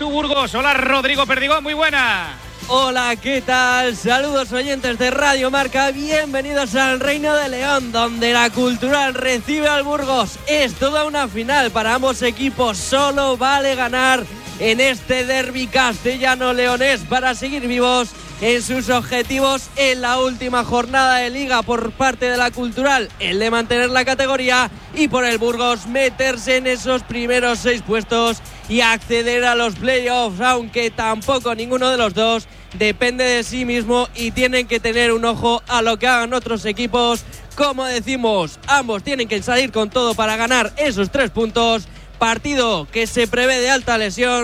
tú, Burgos. Hola, Rodrigo Perdigón, muy buena. Hola, ¿qué tal? Saludos oyentes de Radio Marca, bienvenidos al Reino de León, donde la Cultural recibe al Burgos. Es toda una final para ambos equipos, solo vale ganar en este derbi castellano-leonés para seguir vivos en sus objetivos en la última jornada de Liga por parte de la Cultural, el de mantener la categoría, y por el Burgos meterse en esos primeros 6 puestos y acceder a los playoffs, aunque tampoco ninguno de los dos depende de sí mismo y tienen que tener un ojo a lo que hagan otros equipos. Como decimos, ambos tienen que salir con todo para ganar esos 3 puntos. Partido que se prevé de alta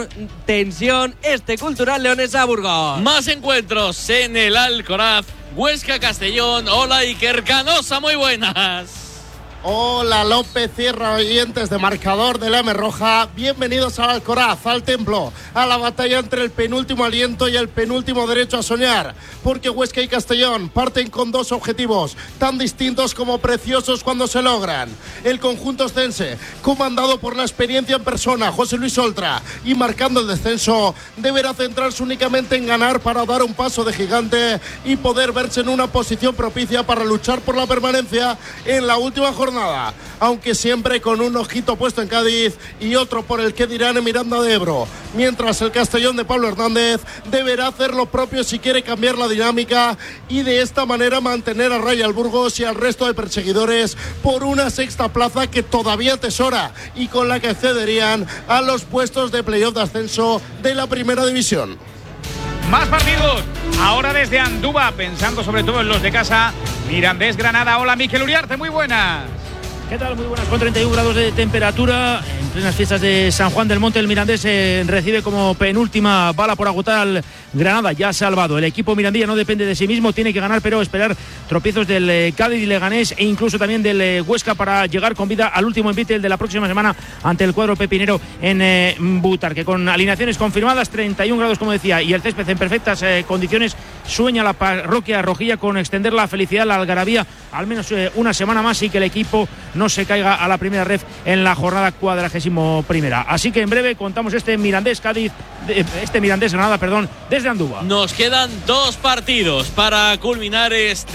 tensión, Cultural Leonesa Burgos. Más encuentros en el Alcoraz, Huesca Castellón. Hola, Iker Canosa, muy buenas. Hola, López Sierra, oyentes de Marcador de la M Roja. Bienvenidos al Alcoraz, al templo, a la batalla entre el penúltimo aliento y el penúltimo derecho a soñar. Porque Huesca y Castellón parten con 2 objetivos tan distintos como preciosos cuando se logran. El conjunto oscense, comandado por la experiencia en persona, José Luis Oltra, y marcando el descenso, deberá centrarse únicamente en ganar para dar un paso de gigante y poder verse en una posición propicia para luchar por la permanencia en la última jornada, aunque siempre con un ojito puesto en Cádiz y otro por el que dirán en Miranda de Ebro, mientras el Castellón de Pablo Hernández deberá hacer lo propio si quiere cambiar la dinámica y de esta manera mantener a raya al Burgos y al resto de perseguidores por una 6ª plaza que todavía atesora y con la que accederían a los puestos de playoff de ascenso de la primera división. Más partidos, ahora desde Andúba, pensando sobre todo en los de casa. Mirandés Granada. Hola, Mikel Uriarte, muy buenas. ¿Qué tal? Muy buenas, con 31 grados de temperatura. En plenas fiestas de San Juan del Monte, el Mirandés recibe como penúltima bala por agotar al Granada, ya salvado. El equipo mirandilla no depende de sí mismo, tiene que ganar, pero esperar tropiezos del Cádiz y Leganés e incluso también del Huesca para llegar con vida al último envite, el de la próxima semana, ante el cuadro pepinero en Butarque. Con alineaciones confirmadas, 31 grados, como decía, y el césped en perfectas condiciones, sueña la parroquia rojilla con extender la felicidad, la algarabía, al menos una semana más, y que el equipo no se caiga a la primera ref en la jornada 41ª. Así que en breve contamos este Mirandés Granada, desde Andúba. Nos quedan 2 partidos para culminar esta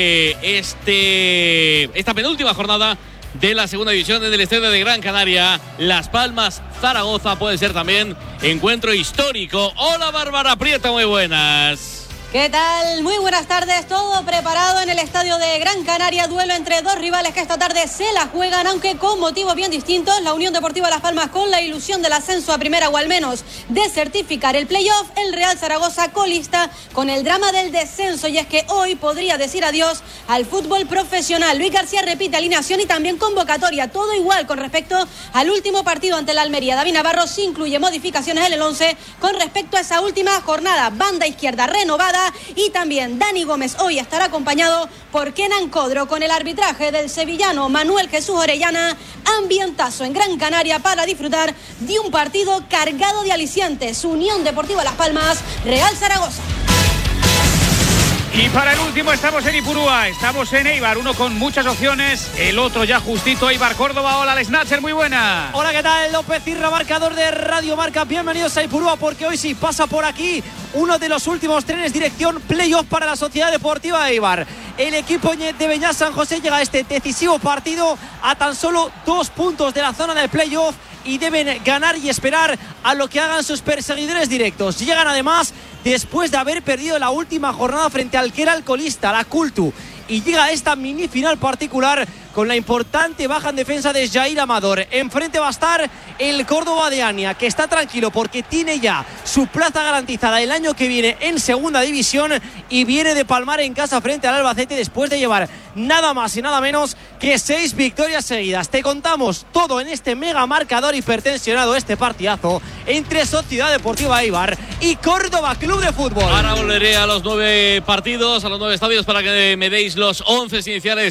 penúltima jornada de la segunda división en el estadio de Gran Canaria. Las Palmas, Zaragoza, puede ser también encuentro histórico. Hola, Bárbara Prieta, muy buenas. ¿Qué tal? Muy buenas tardes, todo preparado en el estadio de Gran Canaria, duelo entre 2 rivales que esta tarde se la juegan, aunque con motivos bien distintos. La Unión Deportiva Las Palmas con la ilusión del ascenso a primera o al menos de certificar el playoff, el Real Zaragoza colista con el drama del descenso, y es que hoy podría decir adiós al fútbol profesional. Luis García repite alineación y también convocatoria, todo igual con respecto al último partido ante la Almería. David Navarro sí incluye modificaciones en el 11 con respecto a esa última jornada. Banda izquierda renovada, y también Dani Gómez hoy estará acompañado por Kenan Codro, con el arbitraje del sevillano Manuel Jesús Orellana. Ambientazo en Gran Canaria para disfrutar de un partido cargado de alicientes. Unión Deportiva Las Palmas, Real Zaragoza. Y para el último estamos en Ipurúa, estamos en Eibar, uno con muchas opciones, el otro ya justito. Eibar Córdoba. Hola, el Snatcher, muy buena. Hola, ¿qué tal? López Sierra, marcador de Radio Marca. Bienvenidos a Ipurúa, porque hoy sí pasa por aquí uno de los últimos trenes dirección playoff para la Sociedad Deportiva de Eibar. El equipo de Beñat San José llega a este decisivo partido a tan solo 2 puntos de la zona del playoff y deben ganar y esperar a lo que hagan sus perseguidores directos. Llegan además después de haber perdido la última jornada frente al que era el colista, la Cultu, y llega a esta mini final particular con la importante baja en defensa de Jair Amador. Enfrente va a estar el Córdoba de Ania, que está tranquilo porque tiene ya su plaza garantizada el año que viene en segunda división y viene de palmar en casa frente al Albacete después de llevar nada más y nada menos que 6 victorias seguidas. Te contamos todo en este mega marcador hipertensionado, este partidazo entre Sociedad Deportiva Eibar y Córdoba Club de Fútbol. Ahora volveré a los 9 partidos, a los 9 estadios, para que me deis los 11 iniciales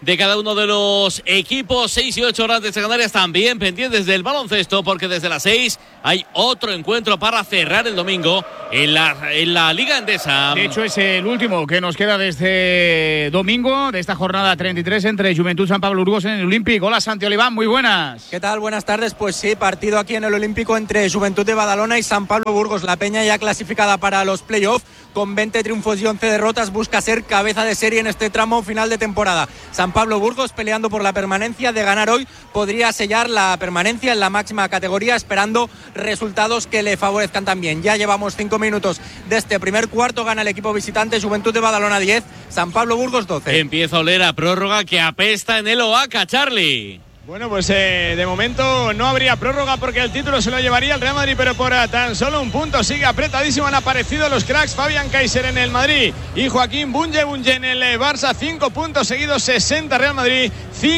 de cada uno de los equipos. 6 y 8 horas de Canarias, también pendientes del baloncesto, porque desde las 6 hay otro encuentro para cerrar el domingo en la Liga Endesa. De hecho, es el último que nos queda desde domingo, de esta jornada 33, entre Juventud San Pablo Burgos en el Olímpico. Hola, Santi Oliván, muy buenas. ¿Qué tal? Buenas tardes. Pues sí, partido aquí en el Olímpico entre Juventud de Badalona y San Pablo Burgos. La Peña ya clasificada para los playoffs, con 20 triunfos y 11 derrotas, busca ser cabeza de serie en este tramo final de temporada. San Pablo Burgos peleando por la permanencia. De ganar hoy podría sellar la permanencia en la máxima categoría, esperando resultados que le favorezcan también. Ya llevamos 5 minutos de este primer cuarto. Gana el equipo visitante, Juventud de Badalona 10, San Pablo Burgos 12. Empieza a oler a prórroga que apesta en el OACA, Charlie. Bueno, pues de momento no habría prórroga porque el título se lo llevaría el Real Madrid, pero por tan solo un punto. Sigue apretadísimo, han aparecido los cracks. Fabián Kaiser en el Madrid y Joaquín Bunge en el Barça. 5 puntos seguidos, 60 Real Madrid,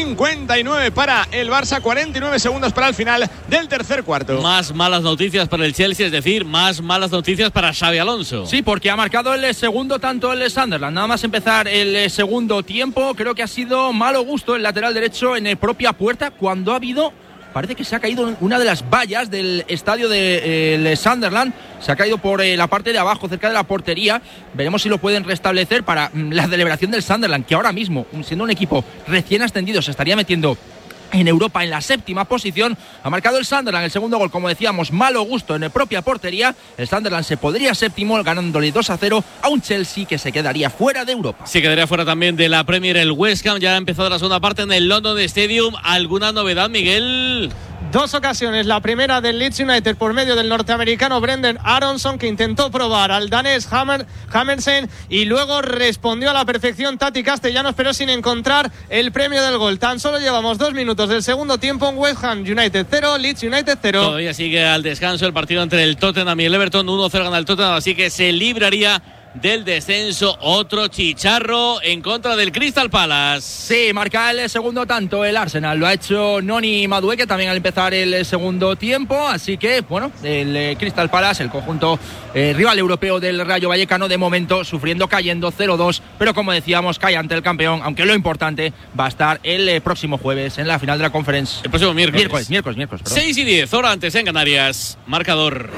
59 para el Barça, 49 segundos para el final del tercer cuarto. Más malas noticias para el Chelsea, es decir, más malas noticias para Xabi Alonso. Sí, porque ha marcado el segundo tanto el Sunderland. Nada más empezar el segundo tiempo, creo que ha sido malo gusto el lateral derecho en propia puerta, cuando ha habido, parece que se ha caído una de las vallas del estadio del Sunderland, se ha caído por la parte de abajo, cerca de la portería. Veremos si lo pueden restablecer para la celebración del Sunderland, que ahora mismo, siendo un equipo recién ascendido, se estaría metiendo en Europa en la 7ª posición. Ha marcado el Sunderland el segundo gol, como decíamos, malo gusto en propia portería. El Sunderland se podría 7º, ganándole 2-0 a un Chelsea que se quedaría fuera de Europa. Se quedaría fuera también de la Premier el West Ham. Ya ha empezado la segunda parte en el London Stadium. ¿Alguna novedad, Miguel? 2 ocasiones, la primera del Leeds United por medio del norteamericano Brendan Aronson, que intentó probar al danés Hammersen y luego respondió a la perfección Tati Castellanos, pero sin encontrar el premio del gol. Tan solo llevamos 2 minutos del segundo tiempo en West Ham United 0, Leeds United 0. Todavía sigue al descanso el partido entre el Tottenham y el Everton. 1-0 gana el Tottenham, así que se libraría del descenso. Otro chicharro en contra del Crystal Palace. Sí, marca el segundo tanto el Arsenal. Lo ha hecho Noni Madueke también al empezar el segundo tiempo. Así que, bueno, el Crystal Palace, el conjunto rival europeo del Rayo Vallecano, de momento sufriendo, cayendo 0-2. Pero como decíamos, cae ante el campeón, aunque lo importante va a estar el próximo jueves en la final de la Conference. El próximo miércoles. Miércoles, 6 y 10, hora antes en Canarias. Marcador.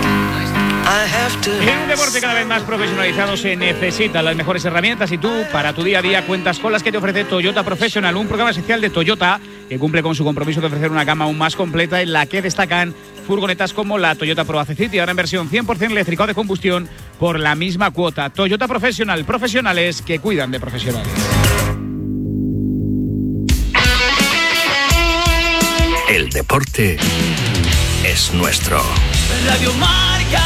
En un deporte cada vez más profesionalizado se necesitan las mejores herramientas, y tú, para tu día a día, cuentas con las que te ofrece Toyota Professional, un programa especial de Toyota que cumple con su compromiso de ofrecer una gama aún más completa, en la que destacan furgonetas como la Toyota Pro City, ahora en versión 100% eléctrica o de combustión, por la misma cuota. Toyota Professional, profesionales que cuidan de profesionales. El deporte es nuestro. Radio Marca.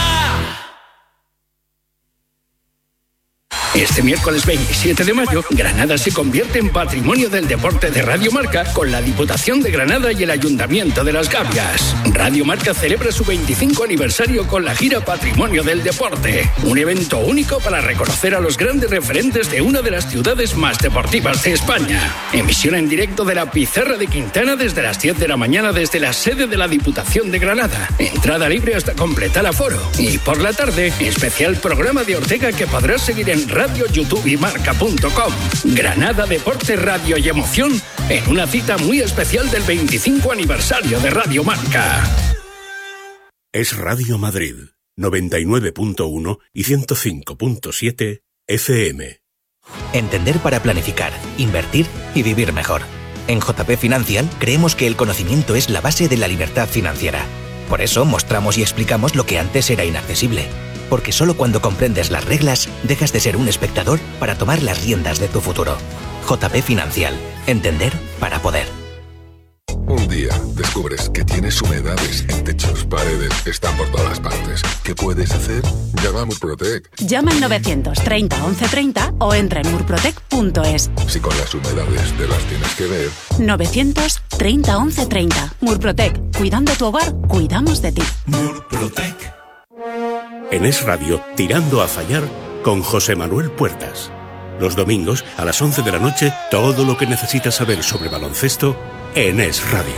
Este miércoles 27 de mayo, Granada se convierte en patrimonio del deporte de Radio Marca con la Diputación de Granada y el Ayuntamiento de Las Gavias. Radio Marca celebra su 25 aniversario con la gira Patrimonio del Deporte, un evento único para reconocer a los grandes referentes de una de las ciudades más deportivas de España. Emisión en directo de la Pizarra de Quintana desde las 10 de la mañana desde la sede de la Diputación de Granada. Entrada libre hasta completar aforo. Y por la tarde, especial programa de Ortega que podrás seguir en Radio, YouTube y Marca.com. Granada, deporte, radio y emoción en una cita muy especial del 25 aniversario de Radio Marca. Es Radio Madrid, 99.1 y 105.7 FM. Entender para planificar, invertir y vivir mejor. En JP Financial creemos que el conocimiento es la base de la libertad financiera. Por eso mostramos y explicamos lo que antes era inaccesible. Porque solo cuando comprendes las reglas, dejas de ser un espectador para tomar las riendas de tu futuro. JP Financial. Entender para poder. Un día descubres que tienes humedades en techos, paredes, están por todas partes. ¿Qué puedes hacer? Llama a Murprotec. Llama al 930 1130 o entra en murprotec.es. Si con las humedades te las tienes que ver. 930 1130. Murprotec. Cuidando tu hogar, cuidamos de ti. Murprotec. En Es Radio, Tirando a Fallar, con José Manuel Puertas. Los domingos, a las 11 de la noche, todo lo que necesitas saber sobre baloncesto en Es Radio.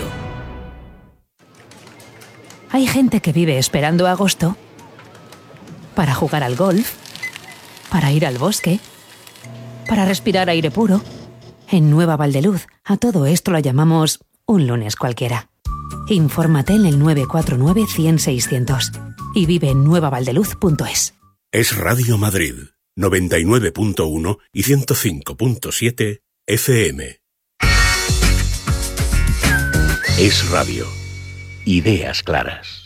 Hay gente que vive esperando agosto para jugar al golf, para ir al bosque, para respirar aire puro, En Nueva Valdeluz, a todo esto lo llamamos un lunes cualquiera. Infórmate en el 949 100 600 y vive en nuevavaldeluz.es. Es Radio Madrid, 99.1 y 105.7 FM. Es radio. Ideas claras.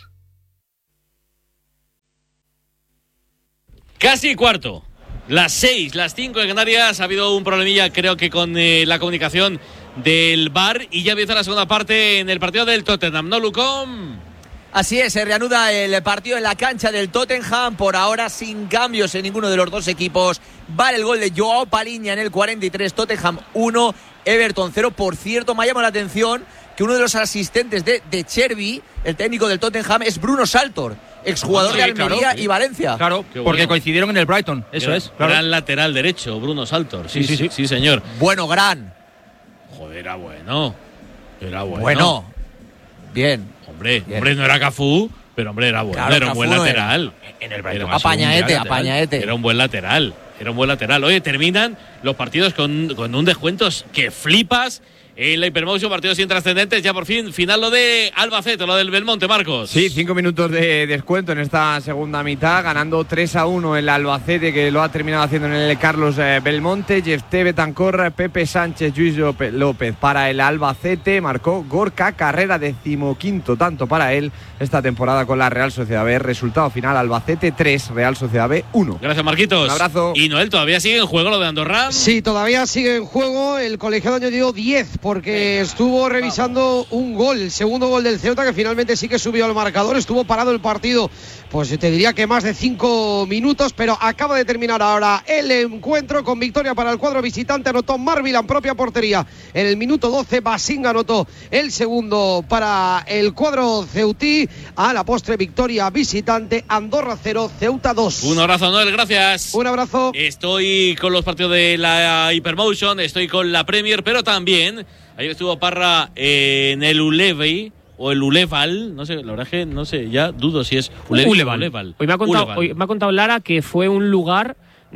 Casi cuarto. Las 6, las 5 en Canarias. Ha habido un problemilla, creo que con la comunicación del VAR. Y ya empieza la segunda parte en el partido del Tottenham, ¿no, Lucón? Así es, se reanuda el partido en la cancha del Tottenham. Por ahora sin cambios en ninguno de los dos equipos. Vale el gol de Joao Paliña en el 43. Tottenham 1, Everton 0. Por cierto, me ha llamado la atención que uno de los asistentes de Cherby, el técnico del Tottenham, es Bruno Saltor, exjugador de Almería y Valencia. Claro, porque coincidieron en el Brighton, eso es. Claro. Gran lateral derecho, Bruno Saltor. Sí, señor. Bueno, gran. Joder, era bueno. Bueno. Bien. Hombre, no era Cafú, pero hombre, era bueno. Claro, era un buen lateral. En el Brighton. Apañaete. Era un buen lateral. Oye, terminan los partidos con un descuento que flipas. En la Hypermotion, partidos intrascendentes, ya por fin, final lo de Albacete, lo del Belmonte, Marcos. Sí, 5 minutos de descuento en esta segunda mitad, ganando 3-1 el Albacete, que lo ha terminado haciendo en el Carlos Belmonte. Jefté Betancor, Pepe Sánchez, Luis López para el Albacete, marcó Gorka Carrera, 15º tanto para él esta temporada con la Real Sociedad B. Resultado final, Albacete 3, Real Sociedad B 1. Gracias, Marquitos. Un abrazo. Y Noel, ¿todavía sigue en juego lo de Andorra? Sí, todavía sigue en juego. El colegiado añadió 10 porque estuvo revisando un gol, el segundo gol del Ceuta, que finalmente sí que subió al marcador. Estuvo parado el partido, pues te diría que más de 5 minutos, pero acaba de terminar ahora el encuentro con victoria para el cuadro visitante. Anotó Marvila en propia portería en el minuto 12, Basinga anotó el segundo para el cuadro ceutí. A la postre, victoria visitante, Andorra 0, Ceuta 2. Un abrazo, Noel, gracias. Un abrazo. Estoy con los partidos de la Hypermotion, estoy con la Premier, pero también ayer estuvo Parra en el Ulevey o el Uleval, no sé, la verdad es que no sé, ya dudo si es Uleval. Hoy me ha contado Lara que fue un lugar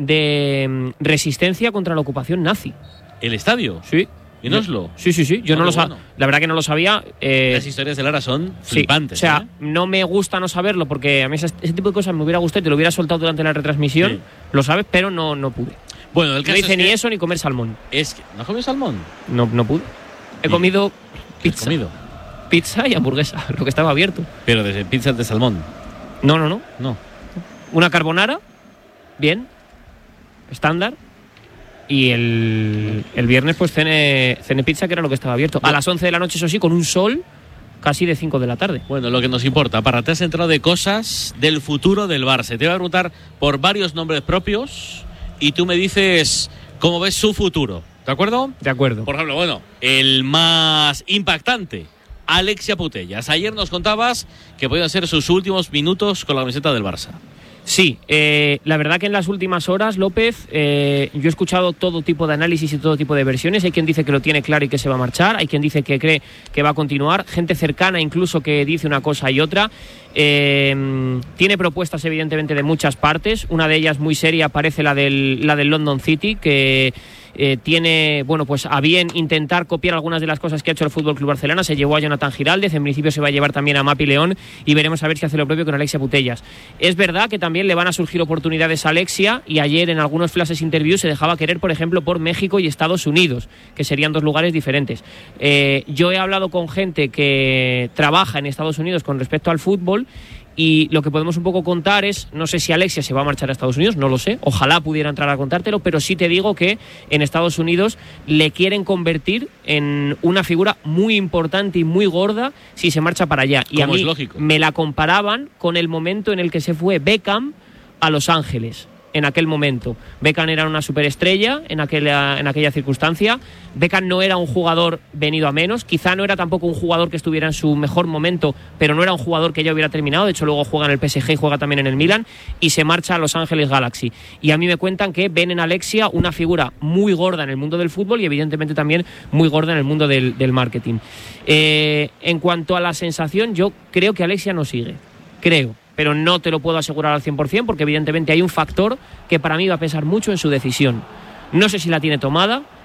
de resistencia contra la ocupación nazi. ¿El estadio? Sí. ¿En Oslo? Sí. Yo no lo sabía. La verdad que no lo sabía. Las historias de Lara son flipantes. Sí. O sea, no me gusta no saberlo porque a mí ese tipo de cosas me hubiera gustado y te lo hubiera soltado durante la retransmisión. Sí. Lo sabes, pero no pude. Bueno, el caso no hice es ni eso ni comer salmón. ¿No has comido salmón? No pude. He comido pizza. ¿Has comido? Pizza y hamburguesa, lo que estaba abierto. Pero desde pizza de salmón. No. Una carbonara, bien, estándar. Y el viernes pues cené pizza, que era lo que estaba abierto. A las 11 de la noche, eso sí, con un sol casi de 5 de la tarde. Bueno, lo que nos importa, Parra, te has enterado de cosas del futuro del Barça. Te voy a preguntar por varios nombres propios y tú me dices cómo ves su futuro. ¿De acuerdo? De acuerdo. Por ejemplo, bueno, el más impactante, Alexia Putellas. Ayer nos contabas que podían ser sus últimos minutos con la camiseta del Barça. Sí, la verdad que en las últimas horas, López, yo he escuchado todo tipo de análisis y todo tipo de versiones. Hay quien dice que lo tiene claro y que se va a marchar, hay quien dice que cree que va a continuar, gente cercana incluso que dice una cosa y otra. Tiene propuestas evidentemente de muchas partes, una de ellas muy seria parece la del London City, que tiene, bueno, pues a bien intentar copiar algunas de las cosas que ha hecho el Fútbol Club Barcelona. Se llevó a Jonathan Giraldez, en principio se va a llevar también a Mapi León y veremos a ver si hace lo propio con Alexia Putellas. Es verdad que también le van a surgir oportunidades a Alexia y ayer en algunos flashes interviews se dejaba querer, por ejemplo, por México y Estados Unidos, que serían dos lugares diferentes. Yo he hablado con gente que trabaja en Estados Unidos con respecto al fútbol y lo que podemos un poco contar es, no sé si Alexia se va a marchar a Estados Unidos, no lo sé, ojalá pudiera entrar a contártelo, pero sí te digo que en Estados Unidos le quieren convertir en una figura muy importante y muy gorda si se marcha para allá. Y a mí me la comparaban con el momento en el que se fue Beckham a Los Ángeles. En aquel momento Beckham era una superestrella en aquella circunstancia. Beckham no era un jugador venido a menos, quizá no era tampoco un jugador que estuviera en su mejor momento, pero no era un jugador que ya hubiera terminado. De hecho luego juega en el PSG y juega también en el Milan y se marcha a Los Ángeles Galaxy. Y a mí me cuentan que ven en Alexia una figura muy gorda en el mundo del fútbol y evidentemente también muy gorda en el mundo del marketing. En cuanto a la sensación, yo creo que Alexia no sigue, pero no te lo puedo asegurar al 100% porque evidentemente hay un factor que para mí va a pesar mucho en su decisión. No sé si la tiene tomada,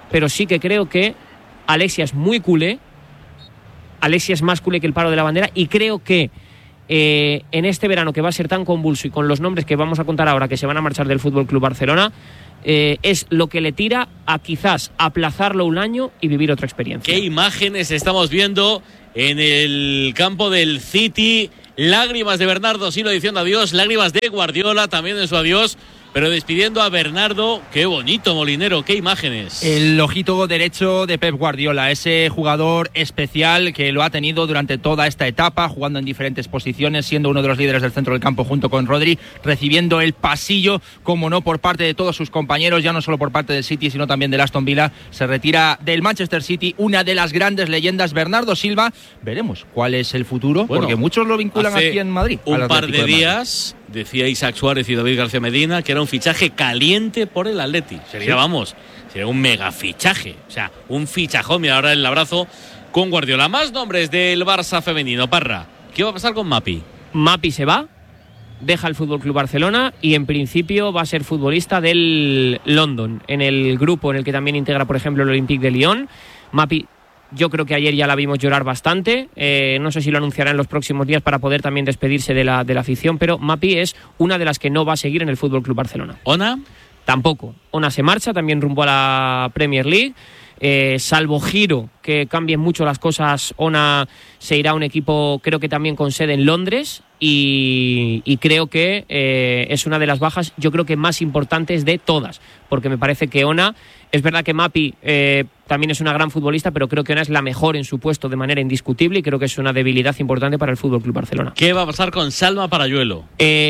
pero sí que creo que Alexia es muy culé. Alexia es más culé que el palo de la bandera, y creo que en este verano, que va a ser tan convulso, y con los nombres que vamos a contar ahora que se van a marchar del Fútbol Club Barcelona, es lo que le tira a quizás aplazarlo un año y vivir otra experiencia. ¿Qué imágenes estamos viendo en el campo del City? Lágrimas de Bernardo Silva diciendo adiós, lágrimas de Guardiola también en su adiós, pero despidiendo a Bernardo. Qué bonito, Molinero, qué imágenes. El ojito derecho de Pep Guardiola, ese jugador especial que lo ha tenido durante toda esta etapa, jugando en diferentes posiciones, siendo uno de los líderes del centro del campo junto con Rodri, recibiendo el pasillo, como no, por parte de todos sus compañeros, ya no solo por parte del City, sino también del Aston Villa. Se retira del Manchester City una de las grandes leyendas, Bernardo Silva. Veremos cuál es el futuro, bueno, porque muchos lo vinculan aquí en Madrid. Un par de días decía Isaac Suárez y David García Medina que era un fichaje caliente por el Atleti. Sería, vamos, sería un mega fichaje. O sea, un fichajón. Mira ahora el abrazo con Guardiola. Más nombres del Barça femenino. Parra, ¿qué va a pasar con Mapi? Mapi se va, deja el Fútbol Club Barcelona y en principio va a ser futbolista del London, en el grupo en el que también integra, por ejemplo, el Olympique de Lyon. Mapi, yo creo que ayer ya la vimos llorar bastante. No sé si lo anunciará en los próximos días para poder también despedirse de la afición, pero Mapi es una de las que no va a seguir en el Fútbol Club Barcelona. ¿Ona? Tampoco. Ona se marcha también rumbo a la Premier League. Salvo giro que cambien mucho las cosas, Ona se irá a un equipo, creo que también con sede en Londres, y creo que es una de las bajas, yo creo que más importantes de todas, porque me parece que Ona, es verdad que Mapi también es una gran futbolista, pero creo que Ona es la mejor en su puesto de manera indiscutible, y creo que es una debilidad importante para el Fútbol Club Barcelona. ¿Qué va a pasar con Salma Parayuelo?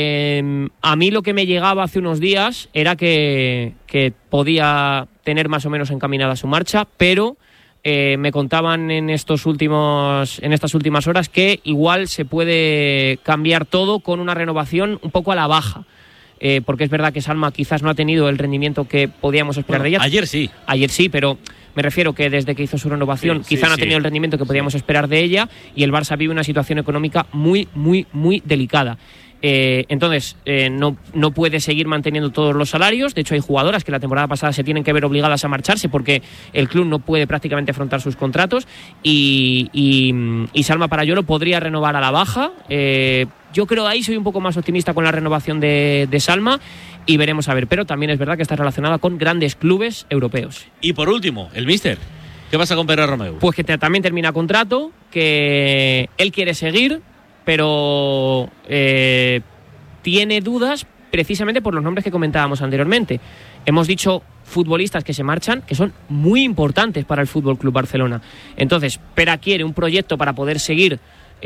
A mí lo que me llegaba hace unos días era que podía tener más o menos encaminada su marcha, pero me contaban en estas últimas horas que igual se puede cambiar todo con una renovación un poco a la baja. Porque es verdad que Salma quizás no ha tenido el rendimiento que podíamos esperar de ella. Ayer sí, pero me refiero que desde que hizo su renovación quizá no ha tenido el rendimiento que podíamos esperar de ella, y el Barça vive una situación económica muy, muy, muy delicada. Entonces no puede seguir manteniendo todos los salarios. De hecho, hay jugadoras que la temporada pasada se tienen que ver obligadas a marcharse porque el club no puede prácticamente afrontar sus contratos, y Salma Parayuelo podría renovar a la baja. Yo creo ahí soy un poco más optimista con la renovación de Salma, y veremos a ver, pero también es verdad que está relacionada con grandes clubes europeos. Y por último, el míster, ¿qué pasa con Pere Romeu? Pues que también termina contrato, que él quiere seguir, pero tiene dudas precisamente por los nombres que comentábamos anteriormente. Hemos dicho futbolistas que se marchan, que son muy importantes para el Fútbol Club Barcelona. Entonces, Pera quiere un proyecto para poder seguir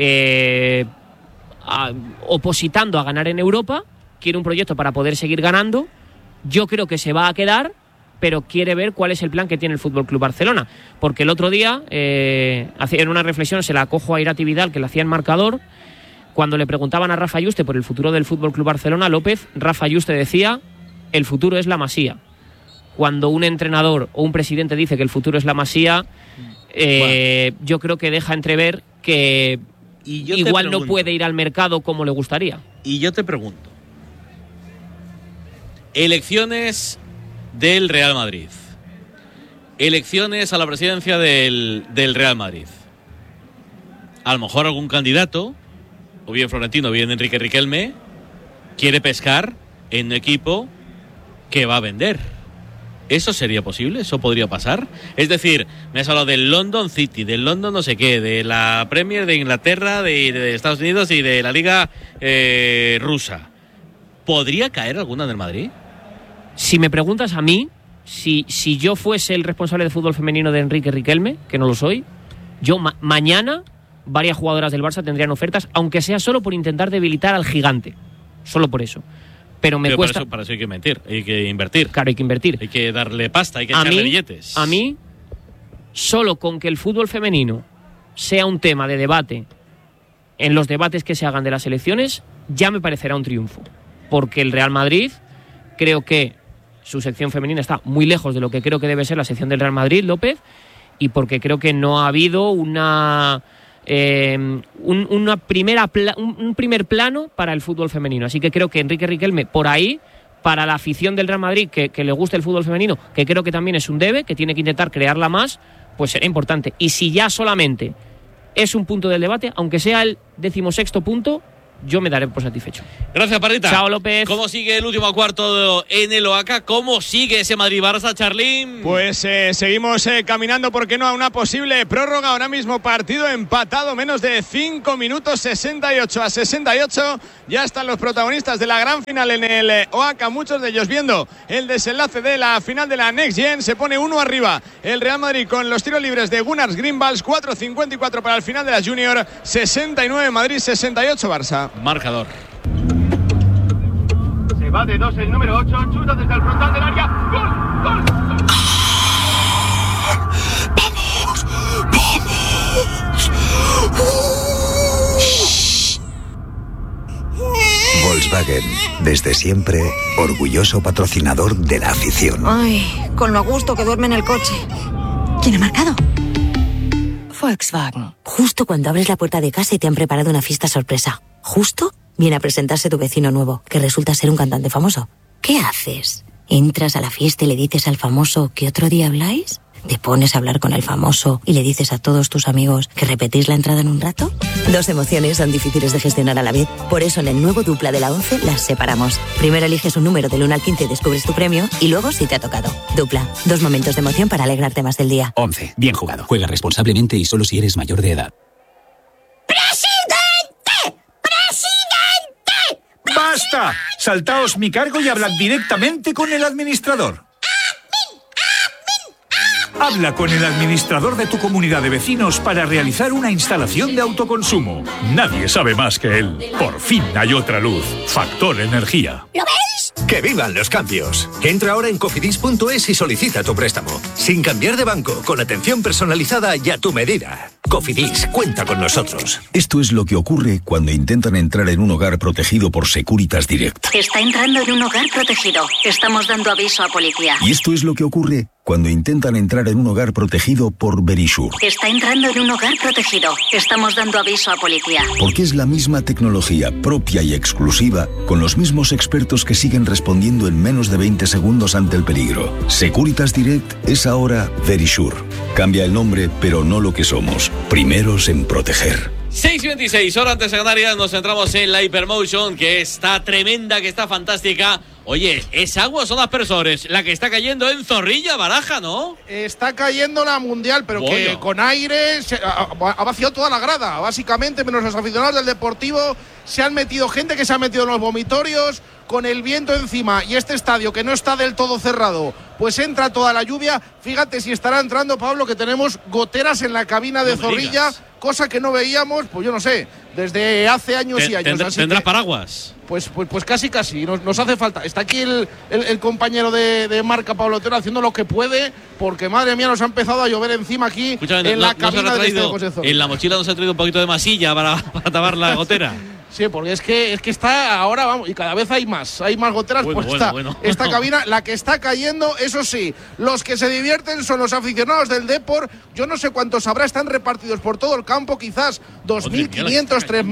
opositando a ganar en Europa, quiere un proyecto para poder seguir ganando. Yo creo que se va a quedar, pero quiere ver cuál es el plan que tiene el Fútbol Club Barcelona, porque el otro día en una reflexión se la acojo a Irati Vidal, que la hacía en Marcador, cuando le preguntaban a Rafa Yuste por el futuro del Fútbol Club Barcelona, Rafa Yuste decía: el futuro es la Masía. Cuando un entrenador o un presidente dice que el futuro es la Masía, yo creo que deja entrever que igual no puede ir al mercado como le gustaría. Y yo te pregunto, elecciones del Real Madrid, elecciones a la presidencia del Real Madrid, a lo mejor algún candidato, o bien Florentino o bien Enrique Riquelme, quiere pescar en un equipo que va a vender. ¿Eso sería posible? ¿Eso podría pasar? Es decir, me has hablado del London City, del London no sé qué, de la Premier de Inglaterra, de Estados Unidos y de la Liga rusa. ¿Podría caer alguna del Madrid? Si me preguntas a mí, si yo fuese el responsable de fútbol femenino de Enrique Riquelme, que no lo soy, yo mañana varias jugadoras del Barça tendrían ofertas, aunque sea solo por intentar debilitar al gigante. Solo por eso. Pero cuesta. Para eso hay que mentir, hay que invertir. Claro, hay que invertir. Hay que darle pasta, hay que echarle billetes. A mí, solo con que el fútbol femenino sea un tema de debate en los debates que se hagan de las elecciones, ya me parecerá un triunfo. Porque el Real Madrid, creo que su sección femenina está muy lejos de lo que creo que debe ser la sección del Real Madrid, López, y porque creo que no ha habido un primer plano para el fútbol femenino. Así que creo que Enrique Riquelme por ahí para la afición del Real Madrid que le guste el fútbol femenino, que creo que también es un debe, que tiene que intentar crearla más, pues será importante. Y si ya solamente es un punto del debate, aunque sea el 16º punto, yo me daré por satisfecho. Gracias, Parrita. Chao, López. ¿Cómo sigue el último cuarto en el Oaca? ¿Cómo sigue ese Madrid-Barça, Charlín? Pues seguimos caminando, ¿por qué no?, a una posible prórroga. Ahora mismo partido empatado, menos de 5 minutos, 68-68. Ya están los protagonistas de la gran final en el Oaca, muchos de ellos viendo el desenlace de la final de la Next Gen. Se pone 1 arriba el Real Madrid con los tiros libres de Gunnars Greenwald, 4:54 para el final de la Junior, 69 Madrid, 68 Barça. Marcador. Se va de 2 el número 8, chuta desde el frontal del área. ¡Gol! ¡Gol! Volkswagen, desde siempre, orgulloso patrocinador de la afición. Ay, con lo a gusto que duerme en el coche. ¿Quién ha marcado? Volkswagen. Justo cuando abres la puerta de casa y te han preparado una fiesta sorpresa. Justo viene a presentarse tu vecino nuevo, que resulta ser un cantante famoso. ¿Qué haces? ¿Entras a la fiesta y le dices al famoso que otro día habláis? ¿Te pones a hablar con el famoso y le dices a todos tus amigos que repetís la entrada en un rato? Dos emociones son difíciles de gestionar a la vez. Por eso en el nuevo Dupla de la 11 las separamos. Primero eliges un número del 1 al 15 y descubres tu premio, y luego si te ha tocado. Dupla, 2 momentos de emoción para alegrarte más del día. 11. Bien jugado. Juega responsablemente y solo si eres mayor de edad. ¡Presidente! ¡Presidente! ¡Basta! Saltaos mi cargo y hablad directamente con el administrador. Habla con el administrador de tu comunidad de vecinos para realizar una instalación de autoconsumo. Nadie sabe más que él. Por fin hay otra luz. Factor Energía. ¿Lo veis? ¡Que vivan los cambios! Entra ahora en cofidis.es y solicita tu préstamo. Sin cambiar de banco, con atención personalizada y a tu medida. Cofidis, cuenta con nosotros. Esto es lo que ocurre cuando intentan entrar en un hogar protegido por Securitas Direct. Está entrando en un hogar protegido. Estamos dando aviso a policía. Y esto es lo que ocurre cuando intentan entrar en un hogar protegido por Verisure. Está entrando en un hogar protegido. Estamos dando aviso a policía. Porque es la misma tecnología propia y exclusiva, con los mismos expertos que siguen respondiendo en menos de 20 segundos ante el peligro. Securitas Direct es ahora Verisure. Cambia el nombre, pero no lo que somos. Primeros en proteger. 6:26, hora antes de Canarias, nos centramos en la Hypermotion, que está tremenda, que está fantástica. Oye, ¿es agua o son aspersores? La que está cayendo en Zorrilla, Baraja, ¿no? Está cayendo la Mundial, pero que con aire ha vaciado toda la grada. Básicamente, menos los aficionados del Deportivo, se han metido gente que se ha metido en los vomitorios, con el viento encima, y este estadio que no está del todo cerrado, pues entra toda la lluvia. Fíjate si estará entrando, Pablo, que tenemos goteras en la cabina de Zorrilla, cosa que no veíamos, pues yo no sé, desde hace años y años. ¿Tendrás paraguas? Pues casi, nos hace falta. Está aquí el compañero de marca, Pablo Otero, haciendo lo que puede, porque madre mía, nos ha empezado a llover encima aquí. Escúchame, en la cabina de José Zorrilla. En la mochila nos ha traído un poquito de masilla para tapar la gotera. Sí, porque es que está ahora, vamos, y cada vez hay más goteras por esta cabina. La que está cayendo, eso sí, los que se divierten son los aficionados del Depor. Yo no sé cuántos habrá, están repartidos por todo el campo, quizás 2.500,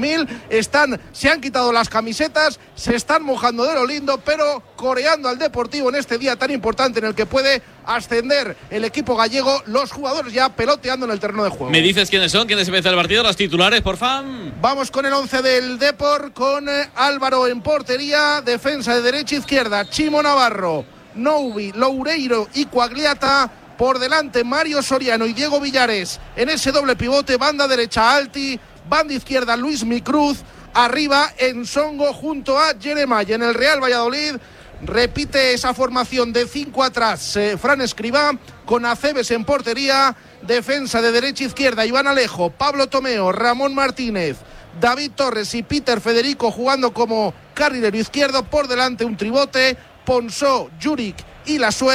3.000. Se han quitado las camisetas, se están mojando de lo lindo, pero coreando al Deportivo en este día tan importante en el que puede ascender el equipo gallego, los jugadores ya peloteando en el terreno de juego. ¿Me dices quiénes son? ¿Quiénes empiezan el partido? ¿Los titulares, por fan? Vamos con el 11 del Depor, con Álvaro en portería, defensa de derecha e izquierda, Chimo Navarro, Noubi, Loureiro y Quagliata. Por delante Mario Soriano y Diego Villares en ese doble pivote, banda derecha Alti, banda izquierda Luis Micruz, arriba Ensongo junto a Jeremaya. En el Real Valladolid repite esa formación de 5 atrás, Fran Escribá, con Aceves en portería, defensa de derecha e izquierda, Iván Alejo, Pablo Tomeo, Ramón Martínez, David Torres y Peter Federico jugando como carrilero izquierdo. Por delante un tribote, Ponsó, Juric y Lasuer.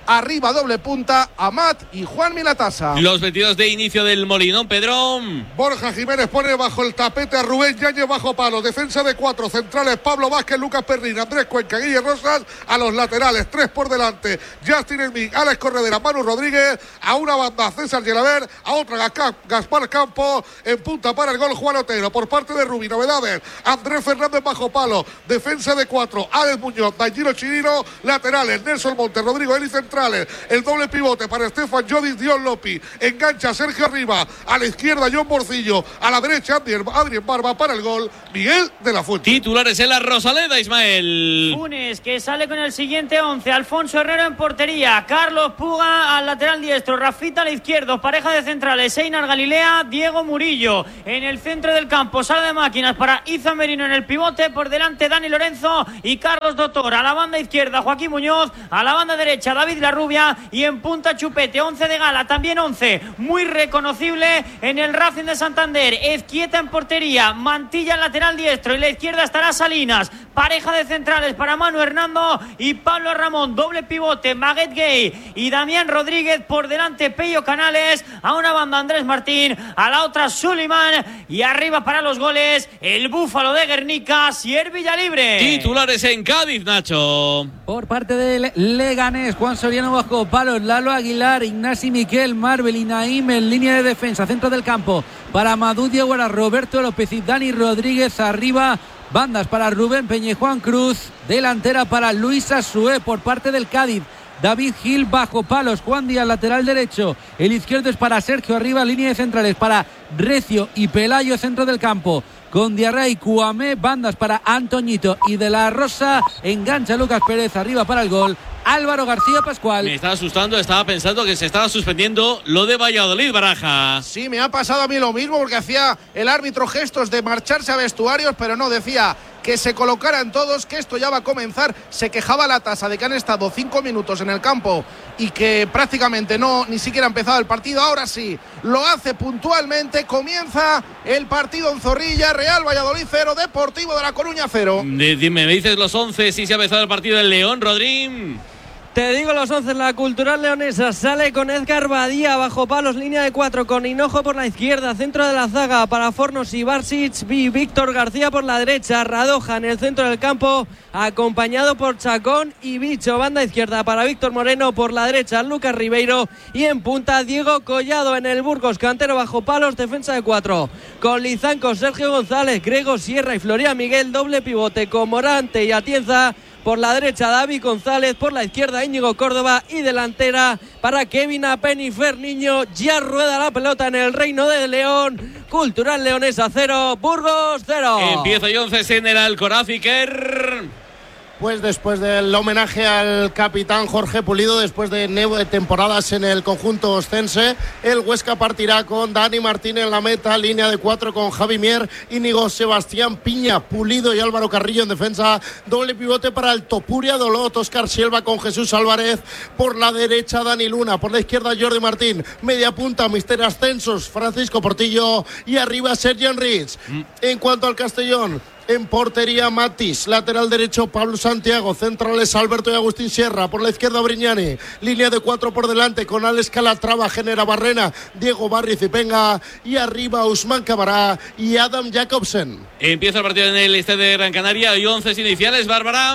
arriba doble punta, Amat y Juan Milatasa. Los 22 de inicio del Molinón, Pedrón. Borja Jiménez pone bajo el tapete a Rubén Yáñez bajo palo, defensa de 4, centrales Pablo Vázquez, Lucas Perrín, Andrés Cuenca, Guille Rosas, a los laterales, 3 por delante, Justin Elming, Alex Corredera, Manu Rodríguez, a una banda César Gelabert, a otra Gaspar Campo, en punta para el gol Juan Otero, por parte de Rubí, novedades, Andrés Fernández bajo palo, defensa de 4, Alex Muñoz, Danilo Chirino, laterales, Nelson Monte, Rodrigo Eli centrales, el doble pivote para Estefan Jodis, Dion Lopi, engancha Sergio Arriba, a la izquierda John Borcillo, a la derecha Adrien Barba, para el gol Miguel de la Fuente. Titulares en la Rosaleda, Ismael. Funes, que sale con el siguiente 11, Alfonso Herrero en portería, Carlos Puga al lateral diestro, Rafita al izquierdo, pareja de centrales, Einar Galilea, Diego Murillo, en el centro del campo, sala de máquinas para Izan Merino en el pivote, por delante Dani Lorenzo y Carlos Doctor, a la banda izquierda Joaquín Muñoz, a la banda derecha David Larrubia y en punta Chupete, 11 de gala, también 11 muy reconocible en el Racing de Santander, Ezquieta en portería, Mantilla en lateral diestro, y la izquierda estará Salinas, pareja de centrales para Manu Hernando y Pablo Ramón, doble pivote Maguet Gay y Damián Rodríguez, por delante Pello Canales, a una banda Andrés Martín, a la otra Suleiman, y arriba para los goles el Búfalo de Guernica, Sier Villalibre. Titulares en Cádiz, Nacho. Por parte del Leganés, Juan Soriano bajo palos, Lalo Aguilar, Ignasi Miquel, Marvel y Naim en línea de defensa, centro del campo para Madú Diaguara, Roberto López y Dani Rodríguez, arriba bandas para Rubén Peñejuan Cruz, delantera para Luis Asué. Por parte del Cádiz, David Gil bajo palos, Juan Díaz lateral derecho, el izquierdo es para Sergio Arriba, línea de centrales para Recio y Pelayo, centro del campo con Diarra y Cuamé, bandas para Antoñito y De la Rosa, engancha Lucas Pérez, arriba para el gol Álvaro García Pascual. Me estaba asustando, estaba pensando que se estaba suspendiendo lo de Valladolid, Baraja. Sí, me ha pasado a mí lo mismo, porque hacía el árbitro gestos de marcharse a vestuarios, pero no, decía que se colocaran todos, que esto ya va a comenzar. Se quejaba la tasa de que han estado 5 minutos en el campo y que prácticamente ni siquiera ha empezado el partido. Ahora sí, lo hace puntualmente. Comienza el partido en Zorrilla. Real Valladolid 0, Deportivo de La Coruña 0. Dime, me dices los 11 si se ha empezado el partido del León, Rodrín. Te digo los 11, la Cultural Leonesa sale con Edgar Badía bajo palos, línea de 4 con Hinojo por la izquierda, centro de la zaga para Fornos y Barsic, Víctor García por la derecha, Radoja en el centro del campo acompañado por Chacón y Bicho, banda izquierda para Víctor Moreno, por la derecha Lucas Ribeiro y en punta Diego Collado en el Burgos, cantero bajo palos, defensa de 4 con Lizanco, Sergio González, Grego Sierra y Florian Miguel, doble pivote con Morante y Atienza. Por la derecha David González, por la izquierda Íñigo Córdoba y delantera para Kevin Apenifer Niño. Ya rueda la pelota en el Reino de León. Cultural Leonesa 0, Burgos 0. Empieza y 11 en el Alcoraz, Iker. Pues después del homenaje al capitán Jorge Pulido, después de 9 temporadas en el conjunto oscense, el Huesca partirá con Dani Martín en la meta, línea de 4 con Javi Mier, Íñigo, Sebastián Piña, Pulido y Álvaro Carrillo en defensa, doble pivote para el Topuria, Dolot, Óscar Silva con Jesús Álvarez, por la derecha Dani Luna, por la izquierda Jordi Martín, media punta Mister Ascensos, Francisco Portillo y arriba Sergio Enrich. En cuanto al Castellón, en portería Matis, lateral derecho Pablo Santiago, centrales Alberto y Agustín Sierra, por la izquierda Brignani, línea de 4 por delante con Alex Calatrava, Genera Barrena, Diego Barrio Cipenga y arriba Usman Camará y Adam Jacobsen. Empieza el partido en el estadio de Gran Canaria y 11 iniciales, Bárbara.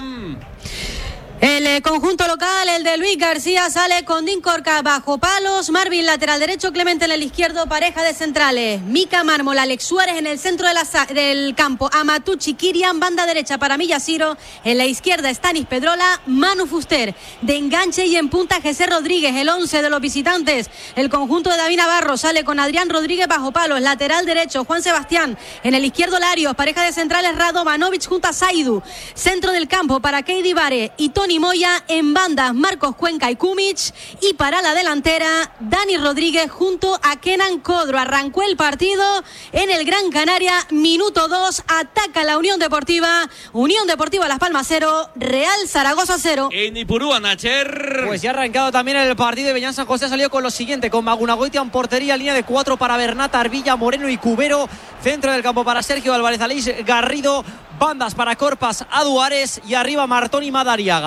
El conjunto local, el de Luis García, sale con Dincorca bajo palos, Marvin lateral derecho, Clemente en el izquierdo, pareja de centrales, Mica Mármol, Alex Suárez en el centro del campo, Amatucci, Kirian, banda derecha para Millasiro, en la izquierda Stanis Pedrola, Manu Fuster, de enganche y en punta José Rodríguez, el 11 de los visitantes. El conjunto de David Navarro sale con Adrián Rodríguez bajo palos, lateral derecho Juan Sebastián, en el izquierdo Larios, pareja de centrales Radovanovic junto a Saidu, centro del campo para Keidi Bare y Tony Moya, en bandas Marcos Cuenca y Kumic, y para la delantera Dani Rodríguez junto a Kenan Codro. Arrancó el partido en el Gran Canaria, minuto 2, ataca la Unión Deportiva Las Palmas 0, Real Zaragoza 0. En Ipurúa, Nacher. Pues ya ha arrancado también el partido de Beñán San José, salió con lo siguiente, con Magunagoitia en portería, línea de 4 para Bernat, Arvilla, Moreno y Cubero, centro del campo para Sergio Álvarez, Aleix Garrido, bandas para Corpas, Aduares y arriba Martón y Madariaga.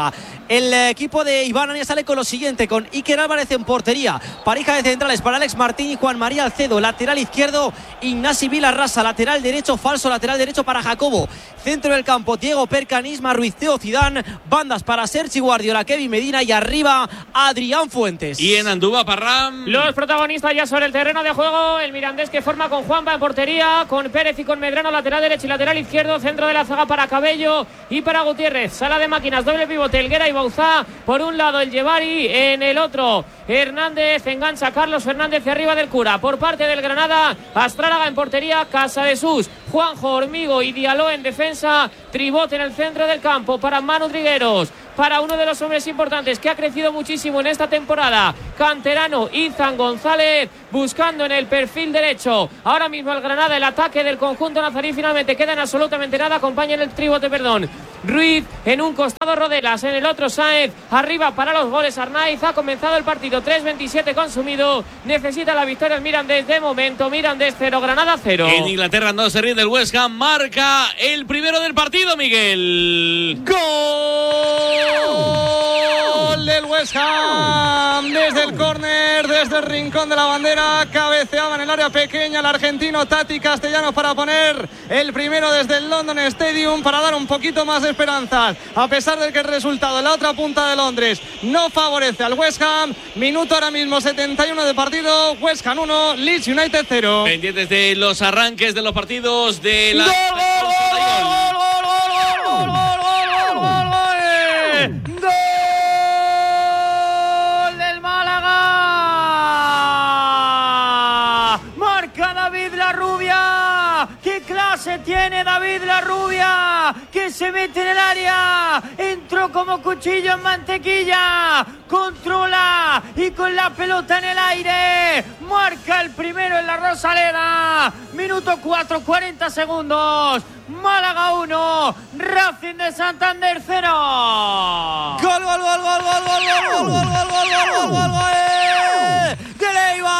El equipo de Iván Ania sale con lo siguiente, con Iker Álvarez en portería, pareja de centrales para Alex Martín y Juan María Alcedo, lateral izquierdo Ignasi Vilarrasa, lateral derecho falso, lateral derecho para Jacobo, centro del campo Diego Percan, Isma Ruiz, Teo Zidane, bandas para Sergi Guardiola, Kevin Medina y arriba Adrián Fuentes. Y en Andúba, Parram. Los protagonistas ya sobre el terreno de juego, el Mirandés que forma con Juanpa en portería, con Pérez y con Medrano lateral derecho y lateral izquierdo, centro de la zaga para Cabello y para Gutiérrez, sala de máquinas, doble pivote, Helguera y Bauzá, por un lado el Llevari, en el otro Hernández, engancha Carlos Fernández y arriba del Cura, por parte del Granada, Astrálaga en portería, Casadesús, Juanjo, Hormigo y Diallo en defensa, Tribot en el centro del campo para Manu Trigueros, para uno de los hombres importantes que ha crecido muchísimo en esta temporada, canterano Izan González, buscando en el perfil derecho ahora mismo el Granada, el ataque del conjunto nazarí finalmente queda en absolutamente nada, acompaña en el tribote, Ruiz, en un costado Rodelas, en el otro Sáenz, arriba para los goles Arnaiz, ha comenzado el partido, 3:27 consumido, necesita la victoria el Mirandés, de momento Mirandés 0, Granada 0. En Inglaterra no se rinde el West Ham, marca el primero del partido, Miguel. ¡Gol del West Ham! Desde el córner, desde el rincón de la bandera, cabeceaba en el área pequeña el argentino Tati Castellanos para poner el primero desde el London Stadium, para dar un poquito más de esperanzas, a pesar de que el resultado en la otra punta de Londres no favorece al West Ham. Minuto ahora mismo 71 de partido, West Ham 1, Leeds United 0. Pendientes de los arranques de los partidos de la... ¡Gol del Málaga! ¡Marca David Larrubia! ¡Qué clase tiene David Larrubia! ¡Que se mete en el área! Entró como cuchillo en mantequilla. Controla y con la pelota en el aire marca el primero en la Rosaleda. Minuto 4, 40 segundos. Málaga 1, Racing de Santander 0. Gol, gol, gol, gol, gol, gol, gol, gol, gol, gol, gol, gol, de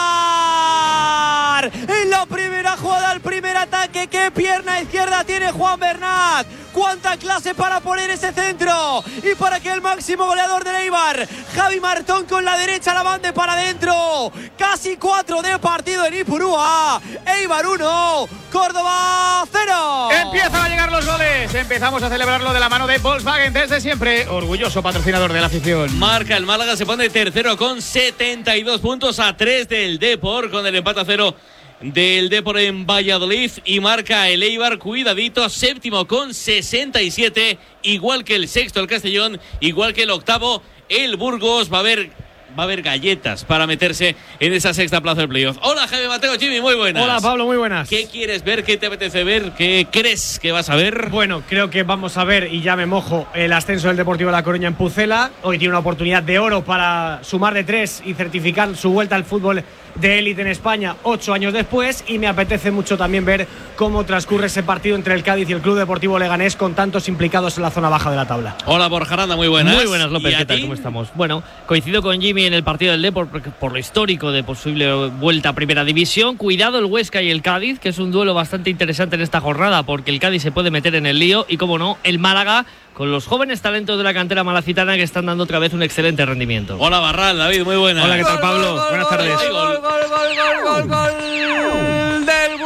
Leibar. En la primera jugada, el primer ataque, qué pierna izquierda tiene Juan Bernat. Cuánta clase para poner ese centro y para que el máximo goleador de Eibar, Javi Martón, con la derecha la mande para adentro. Casi 4 de partido en Ipurúa. Eibar 1, Córdoba 0. Empiezan a llegar los goles. Empezamos a celebrarlo de la mano de Volkswagen desde siempre. Orgulloso patrocinador de la afición. Marca el Málaga, se pone tercero con 72 puntos, a 3 del Depor, con el empate a 0 del Depor en Valladolid, y marca el Eibar, cuidadito, séptimo con 67, igual que el sexto el Castellón, igual que el octavo el Burgos. Va a haber galletas para meterse en esa sexta plaza del playoff. Hola Jaime Mateo, Jimmy, muy buenas. Hola Pablo, muy buenas. ¿Qué quieres ver? ¿Qué te apetece ver? ¿Qué crees que vas a ver? Bueno, creo que vamos a ver, y ya me mojo, el ascenso del Deportivo de La Coruña en Pucela. Hoy tiene una oportunidad de oro para sumar de 3 y certificar su vuelta al fútbol de élite en España 8 años después, y me apetece mucho también ver cómo transcurre ese partido entre el Cádiz y el Club Deportivo Leganés, con tantos implicados en la zona baja de la tabla. Hola Borja Aranda, muy buenas. Muy buenas, López, ¿qué tal? ¿Cómo estamos? Bueno, coincido con Jimmy en el partido del Depor por lo histórico de posible vuelta a Primera División. Cuidado el Huesca y el Cádiz, que es un duelo bastante interesante en esta jornada, porque el Cádiz se puede meter en el lío, y como no, el Málaga, con los jóvenes talentos de la cantera malacitana, que están dando otra vez un excelente rendimiento. Hola Barral, David, muy buenas. Hola, ¿qué tal Pablo? Buenas tardes. Gol del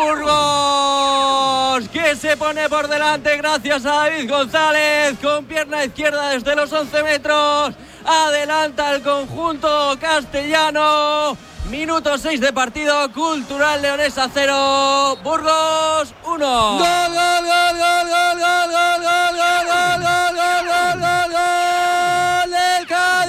Burgos, que se pone por delante gracias a David González, con pierna izquierda desde los 11 metros. Adelanta el conjunto castellano. Minuto 6 de partido. Cultural Leonesa 0, Burgos 1. Gol, gol, gol, gol, gol, gol, gol, gol, gol, gol, gol, gol, gol, gol del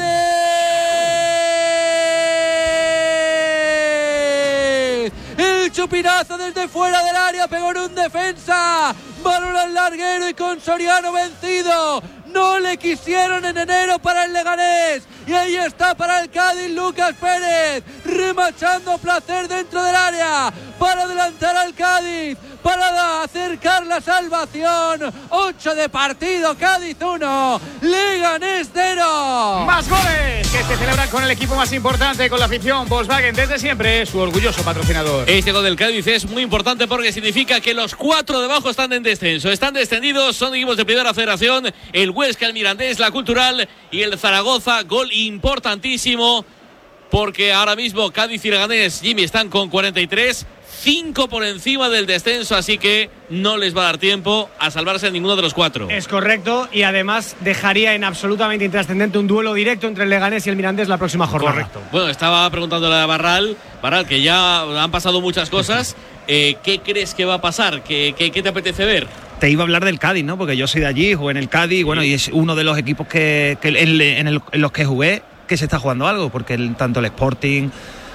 Cádiz. El chupinazo desde fuera del área, pegó en un defensa. Balón al larguero y con Soriano vencido. No le quisieron en enero para el Leganés, y ahí está para el Cádiz Lucas Pérez, remachando placer dentro del área para adelantar al Cádiz, para acercar la salvación. 8 de partido, Cádiz 1, Leganés 0. Más goles que se celebran con el equipo más importante, con la afición. Volkswagen, desde siempre, su orgulloso patrocinador. Este gol del Cádiz es muy importante porque significa que los 4 de abajo están en descenso. Están descendidos, son equipos de primera federación. El Huesca, el Mirandés, la Cultural y el Zaragoza. Gol importantísimo porque ahora mismo Cádiz y Leganés, Jimmy, están con 43. 5 por encima del descenso, así que no les va a dar tiempo a salvarse en ninguno de los 4. Es correcto, y además dejaría en absolutamente intrascendente un duelo directo entre el Leganés y el Mirandés la próxima jornada. Correcto. Bueno, estaba preguntándole a Barral, que ya han pasado muchas cosas. ¿Qué crees que va a pasar? ¿Qué te apetece ver? Te iba a hablar del Cádiz, ¿no? Porque yo soy de allí, jugué en el Cádiz, bueno, y es uno de los equipos en los que jugué que se está jugando algo, porque tanto el Sporting...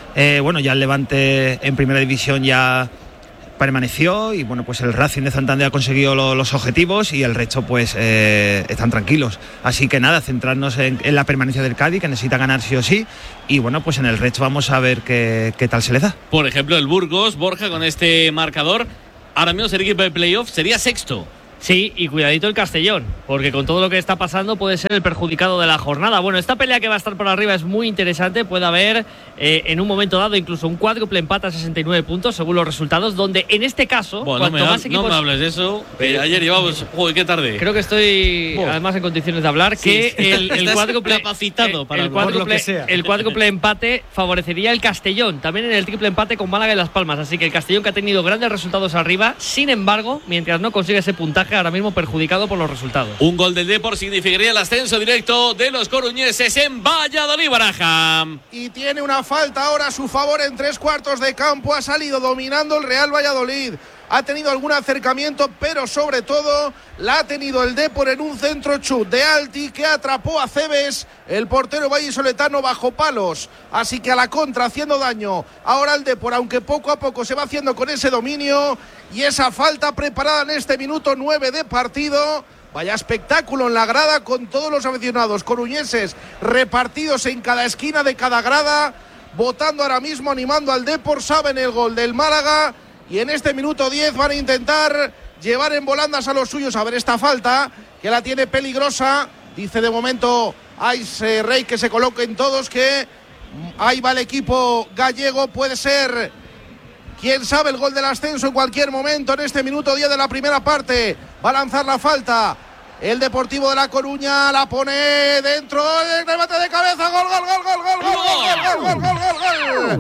ya el Levante en primera división ya permaneció y bueno, pues el Racing de Santander ha conseguido los objetivos y el resto pues están tranquilos. Así que nada, centrarnos en la permanencia del Cádiz, que necesita ganar sí o sí, y bueno, pues en el resto vamos a ver qué tal se les da. Por ejemplo, el Burgos, Borja, con este marcador, ahora mismo sería equipo de playoff, sería sexto. Sí, y cuidadito el Castellón, porque con todo lo que está pasando puede ser el perjudicado de la jornada. Bueno, esta pelea que va a estar por arriba es muy interesante. Puede haber en un momento dado incluso un cuádruple empate a 69 puntos según los resultados, donde en este caso, cuanto más equipos... No me hables de eso, ayer llevamos... Joder, qué tarde. Creo que estoy además en condiciones de hablar, que el cuádruple capacitado para el cuádruple empate favorecería el Castellón, también en el triple empate con Málaga y Las Palmas. Así que el Castellón, que ha tenido grandes resultados arriba, sin embargo, mientras no consigue ese puntaje, ahora mismo perjudicado por los resultados. Un gol del Depor significaría el ascenso directo de los coruñeses en Valladolid, Baraja. Y tiene una falta ahora a su favor en 3/4 de campo. Ha salido dominando el Real Valladolid. Ha tenido algún acercamiento, pero sobre todo la ha tenido el Depor en un centro chut de Alti que atrapó a Cebes, el portero vallisoletano, bajo palos. Así que a la contra, haciendo daño. Ahora el Depor, aunque poco a poco se va haciendo con ese dominio y esa falta preparada en este minuto 9 de partido. Vaya espectáculo en la grada, con todos los aficionados coruñeses repartidos en cada esquina de cada grada, votando ahora mismo, animando al Depor. Saben el gol del Málaga y en este minuto 10 van a intentar llevar en volandas a los suyos. A ver esta falta, que la tiene peligrosa. Dice de momento Ice Rey que se coloquen todos, que ahí va el equipo gallego. Puede ser, quién sabe, el gol del ascenso en cualquier momento en este minuto 10 de la primera parte. Va a lanzar la falta el Deportivo de La Coruña, la pone dentro, el remate de cabeza, gol, gol, gol, gol, gol, gol, gol, gol, gol, gol, gol, gol,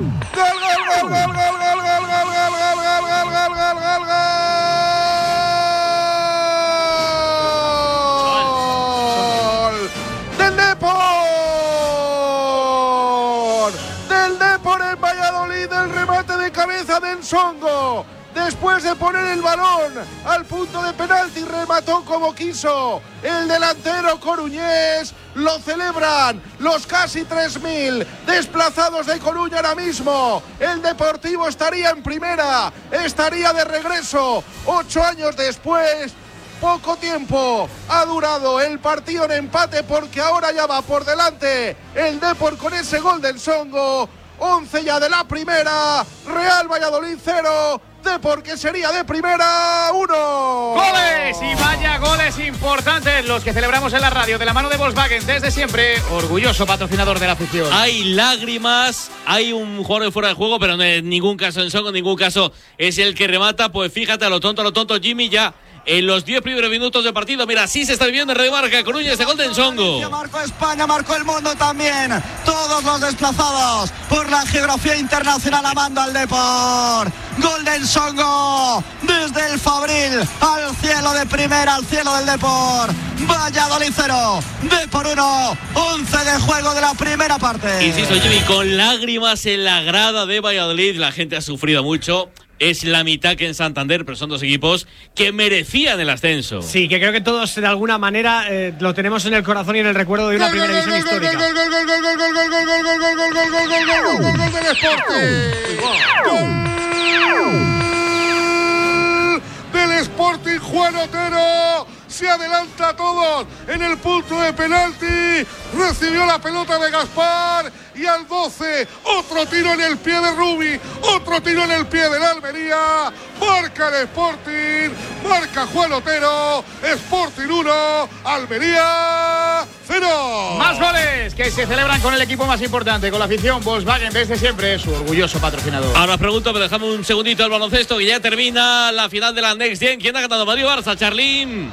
del Depor en Valladolid, el remate de cabeza de Ensongo. Después de poner el balón al punto de penalti, remató como quiso el delantero coruñés. Lo celebran los casi 3.000 desplazados de Coruña ahora mismo. El Deportivo estaría en primera, estaría de regreso 8 años después. Poco tiempo ha durado el partido en empate, porque ahora ya va por delante el Depor con ese gol del Songo. 11 ya de la primera, Real Valladolid 0, Depor, que sería de primera, 1. ¡Goles! Y vaya goles importantes los que celebramos en la radio, de la mano de Volkswagen, desde siempre, orgulloso patrocinador de la afición. Hay lágrimas, hay un jugador fuera de juego, pero en ningún caso en ningún caso es el que remata. Pues fíjate, a lo tonto, Jimmy, ya en los 10 primeros minutos de partido. Mira, así se está viviendo en Radio Marca Coruña este gol de Ensongo. Marcó España, marcó el mundo también. Todos los desplazados por la geografía internacional amando al Depor. Gol de Ensongo desde el Fabril al cielo de primera, al cielo del Depor. Valladolid 0, Depor 1, 11 de juego de la primera parte. Insisto, Jimmy, con lágrimas en la grada de Valladolid. La gente ha sufrido mucho. Es la mitad que en Santander, pero son dos equipos que merecían el ascenso. Sí, que creo que todos de alguna manera lo tenemos en el corazón y en el recuerdo de una primera división histórica. Gol del Sporting. Del Sporting, Juan Otero se adelanta a todos en el punto de penalti, recibió la pelota de Gaspar y al 12 otro tiro en el pie de Rubi, otro tiro en el pie del Almería. Marca el Sporting, marca Juan Otero. Sporting 1, Almería 0. Más goles que se celebran con el equipo más importante, con la afición. Volkswagen desde siempre es su orgulloso patrocinador. Ahora pregunto, pero dejamos un segundito al baloncesto, que ya termina la final de la Next Gen. ¿Quién ha ganado? Madrid o Barça, Charlín?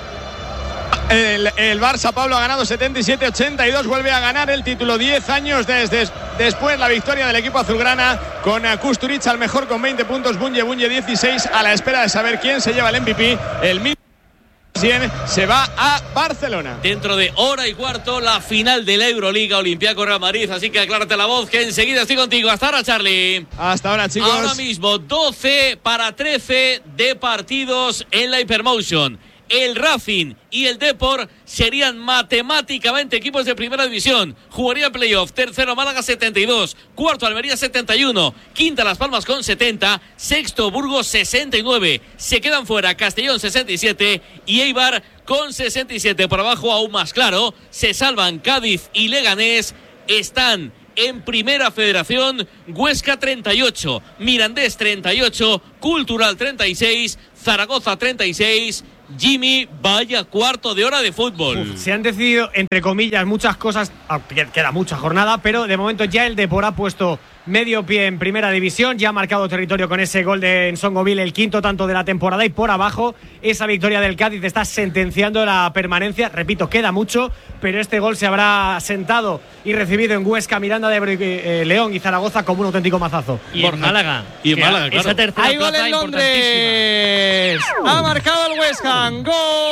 El Barça, Pablo, ha ganado 77-82, vuelve a ganar el título 10 años después la victoria del equipo azulgrana con Kusturic al mejor con 20 puntos, Bunje 16, a la espera de saber quién se lleva el MVP. El se va a Barcelona. Dentro de hora y cuarto, la final de la Euroliga, Olympiacos Real Madrid. Así que aclárate la voz, que enseguida estoy contigo. Hasta ahora, Charlie. Hasta ahora, chicos. Ahora mismo, 12-13 de partidos en la Hypermotion. El Racing y el Depor serían matemáticamente equipos de primera división. Jugaría playoff. Tercero Málaga 72, cuarto Almería 71, quinta Las Palmas con 70, sexto Burgos 69. Se quedan fuera Castellón 67 y Eibar con 67. Por abajo, aún más claro, se salvan Cádiz y Leganés. Están en Primera Federación Huesca 38, Mirandés 38, Cultural 36, Zaragoza 36. Jimmy, vaya cuarto de hora de fútbol. Se han decidido, entre comillas, muchas cosas. Queda mucha jornada, pero de momento ya el Depor ha puesto medio pie en primera división. Ya ha marcado territorio con ese gol de Nsongoville, el quinto tanto de la temporada. Y por abajo, esa victoria del Cádiz está sentenciando la permanencia. Repito, queda mucho, pero este gol se habrá sentado y recibido en Huesca, Miranda de León y Zaragoza como un auténtico mazazo. Y en Málaga. Y en Málaga, claro. Esa tercera hay gol en Londres. Ha marcado el West Ham. Gol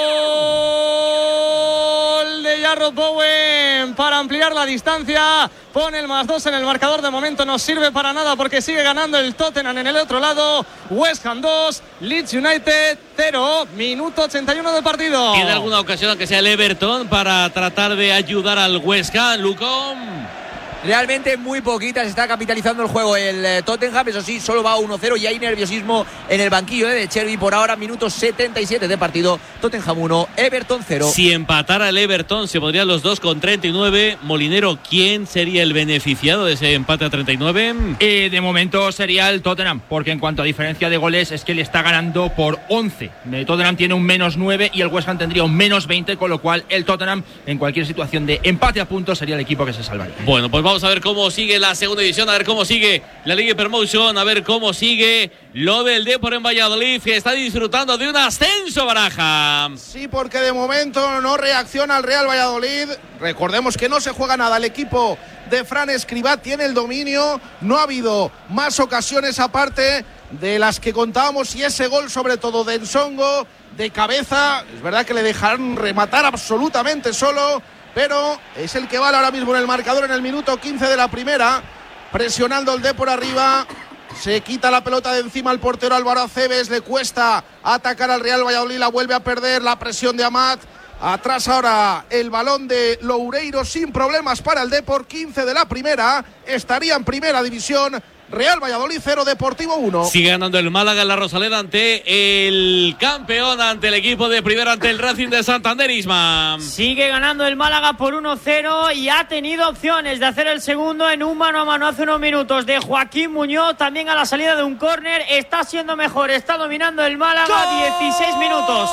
de Jarrod Bowen para ampliar la distancia. Pone el +2 en el marcador. De momento no sirve para nada porque sigue ganando el Tottenham en el otro lado. West Ham 2, Leeds United 0. Minuto 81 de partido. ¿Tiene alguna ocasión, aunque sea el Everton, para tratar de ayudar al West Ham, Lucón? Realmente muy poquitas, está capitalizando el juego el Tottenham, eso sí, solo va 1-0 y hay nerviosismo en el banquillo de Chervi. Por ahora, minuto 77 de partido, Tottenham 1, Everton 0. Si empatara el Everton, se podrían los dos con 39. Molinero, ¿quién sería el beneficiado de ese empate a 39? De momento sería el Tottenham, porque en cuanto a diferencia de goles es que le está ganando por 11. El Tottenham tiene un -9 y el West Ham tendría un -20, con lo cual el Tottenham, en cualquier situación de empate a puntos, sería el equipo que se salvaría. Bueno, pues vamos a ver cómo sigue la segunda división, a ver cómo sigue la Liga Hypermotion, a ver cómo sigue lo del Depor en Valladolid, que está disfrutando de un ascenso, Baraja. Sí, porque de momento no reacciona el Real Valladolid. Recordemos que no se juega nada. El equipo de Fran Escribá tiene el dominio. No ha habido más ocasiones aparte de las que contábamos, y ese gol sobre todo de Nsongo de cabeza, es verdad que le dejaron rematar absolutamente solo, pero es el que vale ahora mismo en el marcador en el minuto 15 de la primera, presionando el Depor arriba. Se quita la pelota de encima al portero Álvaro Aceves, le cuesta atacar al Real Valladolid, la vuelve a perder, la presión de Amat. Atrás ahora el balón de Loureiro sin problemas para el Depor. 15 de la primera, estaría en primera división. Real Valladolid 0, Deportivo 1. Sigue ganando el Málaga en la Rosaleda ante el campeón, ante el equipo de primera, ante el Racing de Santander. Isma. Sigue ganando el Málaga por 1-0 y ha tenido opciones de hacer el segundo en un mano a mano hace unos minutos de Joaquín Muñoz, también a la salida de un córner. Está siendo mejor, está dominando el Málaga. 16 minutos.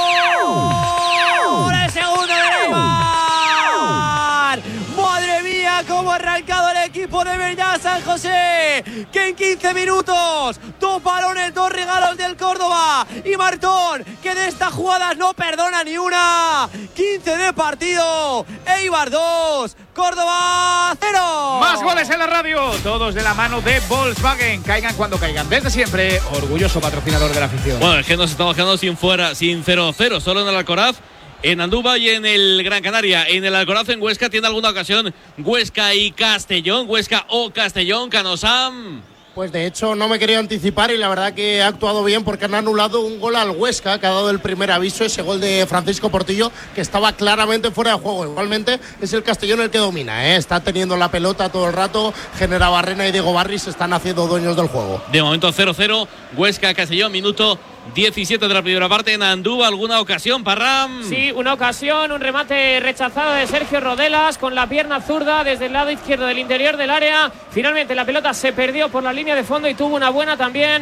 ¡Por el segundo de Neymar! ¡Madre mía, cómo ha arrancado el equipo de Beñat San José! Que en 15 minutos, 2 balones, 2 regalos del Córdoba. Y Martón, que de estas jugadas no perdona ni una. 15 de partido, Eibar 2, Córdoba 0. Más goles en la radio, todos de la mano de Volkswagen. Caigan cuando caigan, desde siempre, orgulloso patrocinador de la afición. Bueno, es que nos estamos quedando sin 0-0, solo en el Alcoraz, en Andúba y en el Gran Canaria. En el Alcoraz, en Huesca, tiene alguna ocasión Huesca y Castellón, Huesca o Castellón, Canosam. Pues de hecho no me quería anticipar y la verdad que ha actuado bien porque han anulado un gol al Huesca que ha dado el primer aviso, ese gol de Francisco Portillo que estaba claramente fuera de juego. Igualmente es el Castellón el que domina, está teniendo la pelota todo el rato. Genera Barrena y Diego Barri se están haciendo dueños del juego. De momento 0-0, Huesca-Castellón, minuto 17 de la primera parte. En Andúba, ¿alguna ocasión, Parram? Sí, una ocasión, un remate rechazado de Sergio Rodelas con la pierna zurda desde el lado izquierdo del interior del área. Finalmente la pelota se perdió por la línea de fondo y tuvo una buena también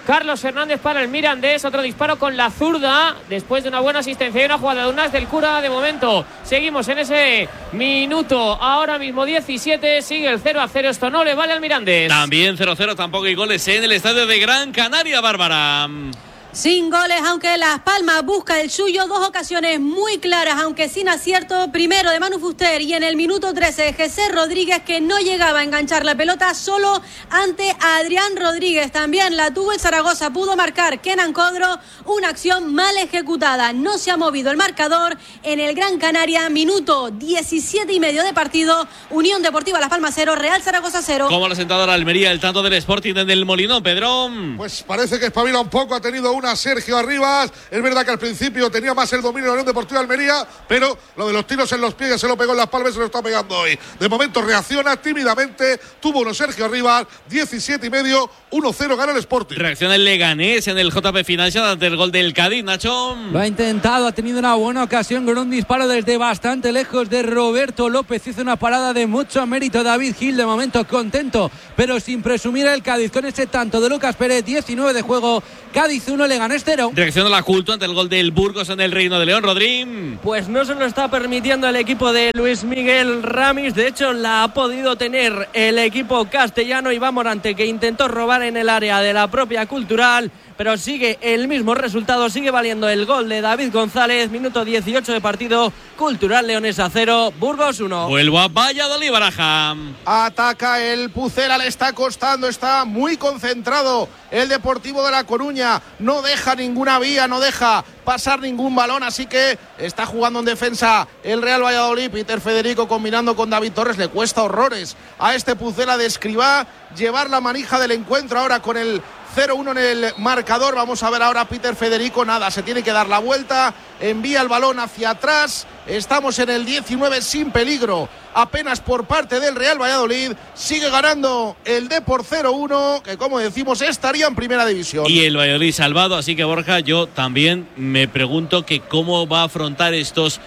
Carlos Fernández para el Mirandés. Otro disparo con la zurda después de una buena asistencia y una jugada de Unas del Cura. De momento seguimos en ese minuto, ahora mismo 17. Sigue el 0-0. Esto no le vale al Mirandés. También 0-0, tampoco hay goles en el estadio de Gran Canaria, Bárbara. Sin goles, aunque Las Palmas busca el suyo. 2 ocasiones muy claras, aunque sin acierto. Primero de Manu Fuster y en el minuto 13 José Rodríguez, que no llegaba a enganchar la pelota solo ante Adrián Rodríguez. También la tuvo el Zaragoza, pudo marcar Kenan Codro. Una acción mal ejecutada. No se ha movido el marcador en el Gran Canaria. Minuto 17,5 de partido. Unión Deportiva Las Palmas 0, Real Zaragoza 0. ¿Cómo la sentadora Almería el tanto del Sporting en el Molinón, Pedrón? Pues parece que espabila un poco. Ha tenido a Sergio Arribas. Es verdad que al principio tenía más el dominio de la Unión Deportiva Almería, pero lo de los tiros en los pies ya se lo pegó en Las Palmas y se lo está pegando hoy. De momento reacciona tímidamente. Tuvo uno Sergio Arribas, 17,5, 1-0 gana el Sporting. Reacciona el Leganés en el JP Financial ante el gol del Cádiz, Nacho. Lo ha intentado, ha tenido una buena ocasión con un disparo desde bastante lejos de Roberto López. Hizo una parada de mucho mérito David Gil, de momento contento, pero sin presumir el Cádiz con ese tanto de Lucas Pérez. 19 de juego, Cádiz 1, Leganés 0. Reacciona la Culto ante el gol del Burgos en el Reino de León, Rodrín. Pues no se lo está permitiendo el equipo de Luis Miguel Ramis. De hecho, la ha podido tener el equipo castellano. Iván Morante, que intentó robar en el área de la propia Cultural, pero sigue el mismo resultado, sigue valiendo el gol de David González. Minuto 18 de partido, Cultural Leonesa 0, Burgos 1. Vuelvo a Valladolid, Baraja. Ataca el Pucela, le está costando, está muy concentrado el Deportivo de La Coruña. No deja ninguna vía, no deja pasar ningún balón, así que está jugando en defensa el Real Valladolid. Peter Federico combinando con David Torres. Le cuesta horrores a este Pucela de Escribá llevar la manija del encuentro ahora con el 0-1 en el marcador. Vamos a ver ahora a Peter Federico. Nada, se tiene que dar la vuelta. Envía el balón hacia atrás. Estamos en el 19 sin peligro apenas por parte del Real Valladolid. Sigue ganando el Depor 0-1, que como decimos estaría en primera división. Y el Valladolid salvado, así que Borja, yo también me pregunto que cómo va a afrontar estos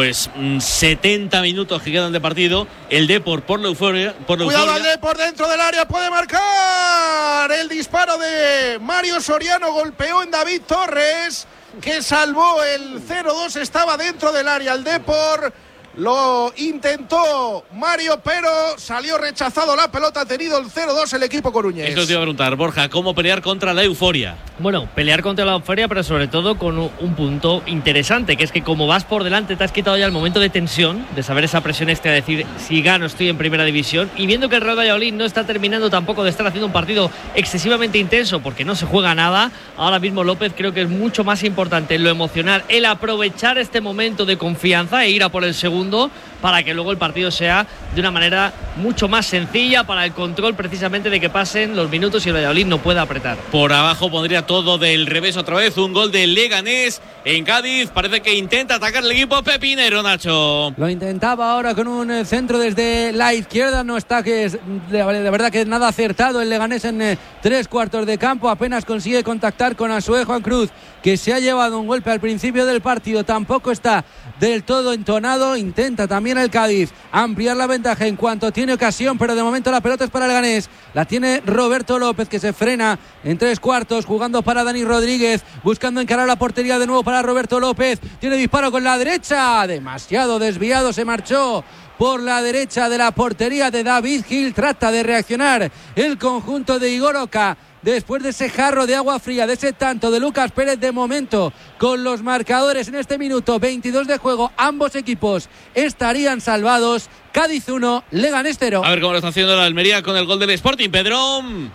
70 minutos que quedan de partido el Depor por la euforia. Cuidado al Depor dentro del área, puede marcar. El disparo de Mario Soriano golpeó en David Torres, que salvó el 0-2. Estaba dentro del área el Depor. Lo intentó Mario, pero salió rechazado la pelota. Ha tenido el 0-2 el equipo coruñés. Eso te iba a preguntar, Borja, ¿cómo pelear contra la euforia? Bueno, pelear contra la euforia, pero sobre todo con un punto interesante, que es que como vas por delante, te has quitado ya el momento de tensión, de saber esa presión extra, de decir, si gano estoy en primera división, y viendo que el Real Valladolid no está terminando tampoco de estar haciendo un partido excesivamente intenso, porque no se juega nada, ahora mismo López creo que es mucho más importante en lo emocional, el aprovechar este momento de confianza e ir a por el segundo, para que luego el partido sea de una manera mucho más sencilla para el control precisamente de que pasen los minutos y el Valladolid no pueda apretar. Por abajo pondría todo del revés otra vez, un gol del Leganés en Cádiz. Parece que intenta atacar el equipo pepinero, Nacho. Lo intentaba ahora con un centro desde la izquierda, no está, que es de verdad que nada acertado el Leganés en 3/4 de campo. Apenas consigue contactar con Asue Juan Cruz, que se ha llevado un golpe al principio del partido, tampoco está del todo entonado. Intenta también el Cádiz ampliar la ventaja en cuanto tiene ocasión, pero de momento la pelota es para el Leganés. La tiene Roberto López, que se frena en 3/4, jugando para Dani Rodríguez, buscando encarar la portería de nuevo para Roberto López. Tiene disparo con la derecha, demasiado desviado, se marchó por la derecha de la portería de David Gil. Trata de reaccionar el conjunto de Igor Oca después de ese jarro de agua fría, de ese tanto de Lucas Pérez. De momento, con los marcadores en este minuto 22 de juego, ambos equipos estarían salvados. Cádiz 1, Leganés 0. A ver cómo lo está haciendo la Almería con el gol del Sporting, Pedrón.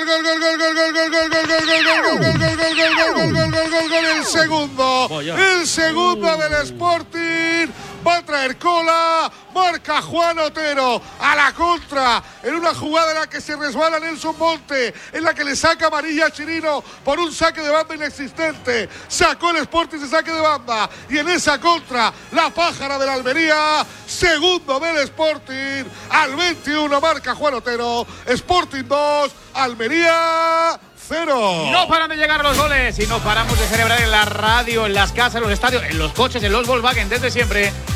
El segundo del Sporting. Va a traer cola, marca Juan Otero a la contra, en una jugada en la que se resbala Nelson Monte, en la que le saca amarilla a Chirino por un saque de banda inexistente. Sacó el Sporting ese saque de banda, y en esa contra la pájara de la Almería. Segundo del Sporting, al 21 marca Juan Otero. Sporting 2, Almería 0. No paran de llegar los goles y no paramos de celebrar en la radio, en las casas, en los estadios, en los coches, en los Volkswagen desde siempre.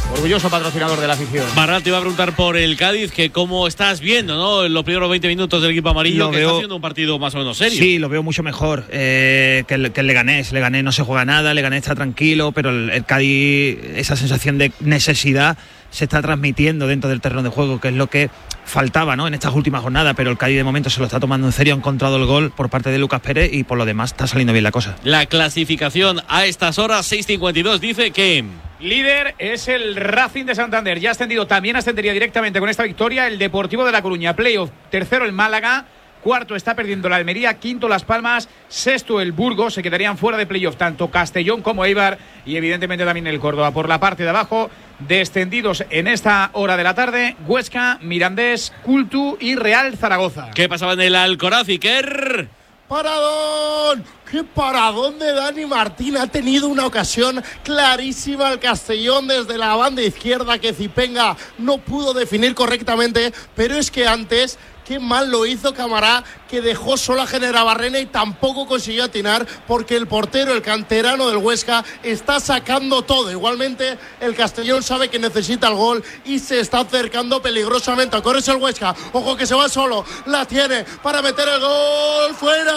orgulloso patrocinador de la afición. Barral, te iba a preguntar por el Cádiz, que cómo estás viendo, ¿no? En los primeros 20 minutos del equipo amarillo, que está haciendo un partido más o menos serio. Sí, lo veo mucho mejor que el Leganés. Leganés no se juega nada, Leganés está tranquilo, pero el Cádiz, esa sensación de necesidad se está transmitiendo dentro del terreno de juego, que es lo que faltaba, ¿no?, en estas últimas jornadas, pero el Cádiz de momento se lo está tomando en serio, ha encontrado el gol por parte de Lucas Pérez y por lo demás está saliendo bien la cosa. La clasificación a estas horas, 6:52, dice que líder es el Racing de Santander, ya ascendido, también ascendería directamente con esta victoria el Deportivo de La Coruña, playoff, tercero el Málaga, cuarto está perdiendo la Almería, quinto Las Palmas, sexto el Burgos, se quedarían fuera de playoff tanto Castellón como Eibar y evidentemente también el Córdoba. Por la parte de abajo, descendidos en esta hora de la tarde, Huesca, Mirandés, Cultu y Real Zaragoza. ¿Qué pasaba en el Alcoraz, Iker? ¡Paradón! ¡Qué paradón de Dani Martín! Ha tenido una ocasión clarísima el Castellón desde la banda izquierda que Zipenga no pudo definir correctamente, pero es que antes, qué mal lo hizo Camará, que dejó sola a Generabarrena y tampoco consiguió atinar, porque el portero, el canterano del Huesca, está sacando todo. Igualmente, el Castellón sabe que necesita el gol y se está acercando peligrosamente. A correrse el Huesca, ojo que se va solo, la tiene para meter el gol,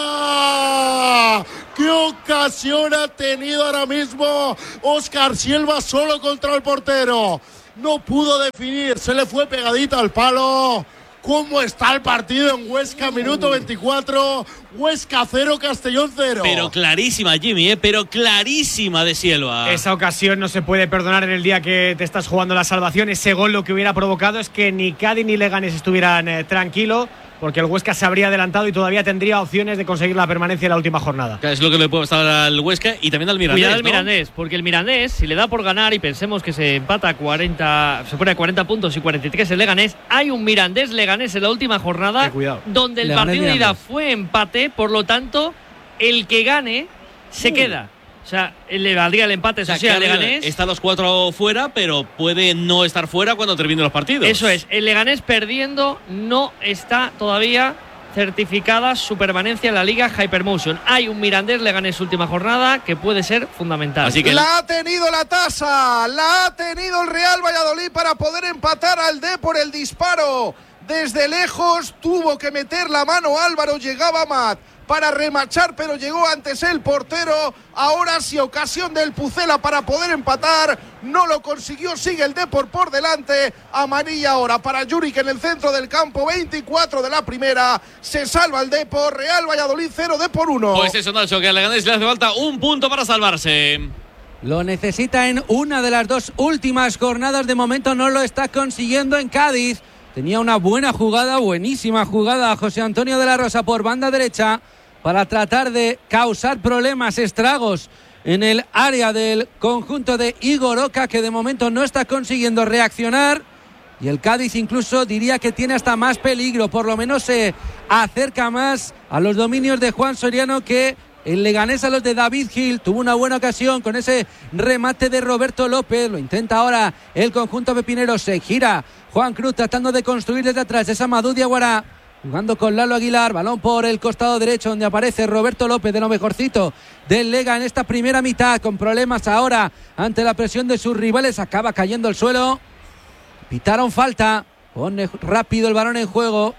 ¡fuera! ¡Qué ocasión ha tenido ahora mismo Óscar Silva solo contra el portero! No pudo definir, se le fue pegadita al palo. ¿Cómo está el partido en Huesca? Minuto 24, Huesca 0, Castellón 0. Pero clarísima, Jimmy, pero clarísima de Silva. Esa ocasión no se puede perdonar en el día que te estás jugando la salvación. Ese gol lo que hubiera provocado es que ni Cádiz ni Leganés estuvieran tranquilos, porque el Huesca se habría adelantado y todavía tendría opciones de conseguir la permanencia en la última jornada. Es lo que le puede pasar al Huesca y también al Mirandés. Cuidado al ¿no? Mirandés, porque el Mirandés, si le da por ganar y pensemos que se empata a 40, se pone a 40 puntos y 43 el Leganés, hay un Mirandés-Leganés en la última jornada donde el Leganés, partido de ida Mirandés. fue empate, por lo tanto, el que gane se queda. O sea, le valdría el empate, eso sí, al Leganés. Está los 4 fuera, pero puede no estar fuera cuando terminen los partidos. Eso es, el Leganés perdiendo no está todavía certificada su permanencia en la Liga Hypermotion. Hay un Mirandés Leganés última jornada que puede ser fundamental. Así que la ha tenido la tasa, la ha tenido el Real Valladolid para poder empatar al D por el disparo. Desde lejos tuvo que meter la mano Álvaro, llegaba Mat para remachar, pero llegó antes el portero. Ahora sí, ocasión del Pucela para poder empatar. No lo consiguió, sigue el Depor por delante. Amarilla ahora para Juric en el centro del campo. 24 de la primera. Se salva el Depor. Real Valladolid 0, Depor 1. Pues eso, Nacho, que al Leganés le hace falta un punto para salvarse. Lo necesita en una de las dos últimas jornadas. De momento no lo está consiguiendo en Cádiz. Tenía una buena jugada, buenísima jugada José Antonio de la Rosa por banda derecha para tratar de causar problemas, estragos en el área del conjunto de Igor Oca, que de momento no está consiguiendo reaccionar. Y el Cádiz incluso diría que tiene hasta más peligro, por lo menos se acerca más a los dominios de Juan Soriano que el Leganés a los de David Gil. Tuvo una buena ocasión con ese remate de Roberto López, lo intenta ahora el conjunto pepinero, se gira Juan Cruz tratando de construir desde atrás, esa Amadou Diawara jugando con Lalo Aguilar, balón por el costado derecho donde aparece Roberto López, de lo mejorcito del Lega en esta primera mitad, con problemas ahora ante la presión de sus rivales, acaba cayendo al suelo. Pitaron falta, pone rápido el balón en juego,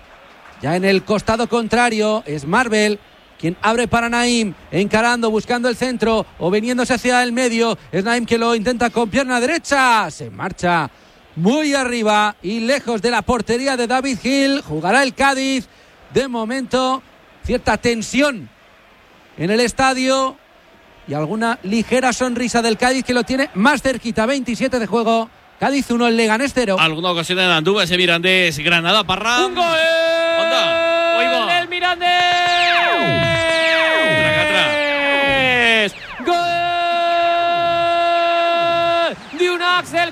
ya en el costado contrario es Marvel quien abre para Naim, encarando, buscando el centro o veniéndose hacia el medio. Es Naim que lo intenta con pierna derecha, se marcha muy arriba y lejos de la portería de David Gil. Jugará el Cádiz. De momento, cierta tensión en el estadio y alguna ligera sonrisa del Cádiz, que lo tiene más cerquita. 27 de juego. Cádiz 1, el Leganés 0. Alguna ocasión en Andúba, ese Mirandés, Granada, Parra. ¡Un gol! ¡Onda! ¡El Mirandés! ¡Gol! De un Axel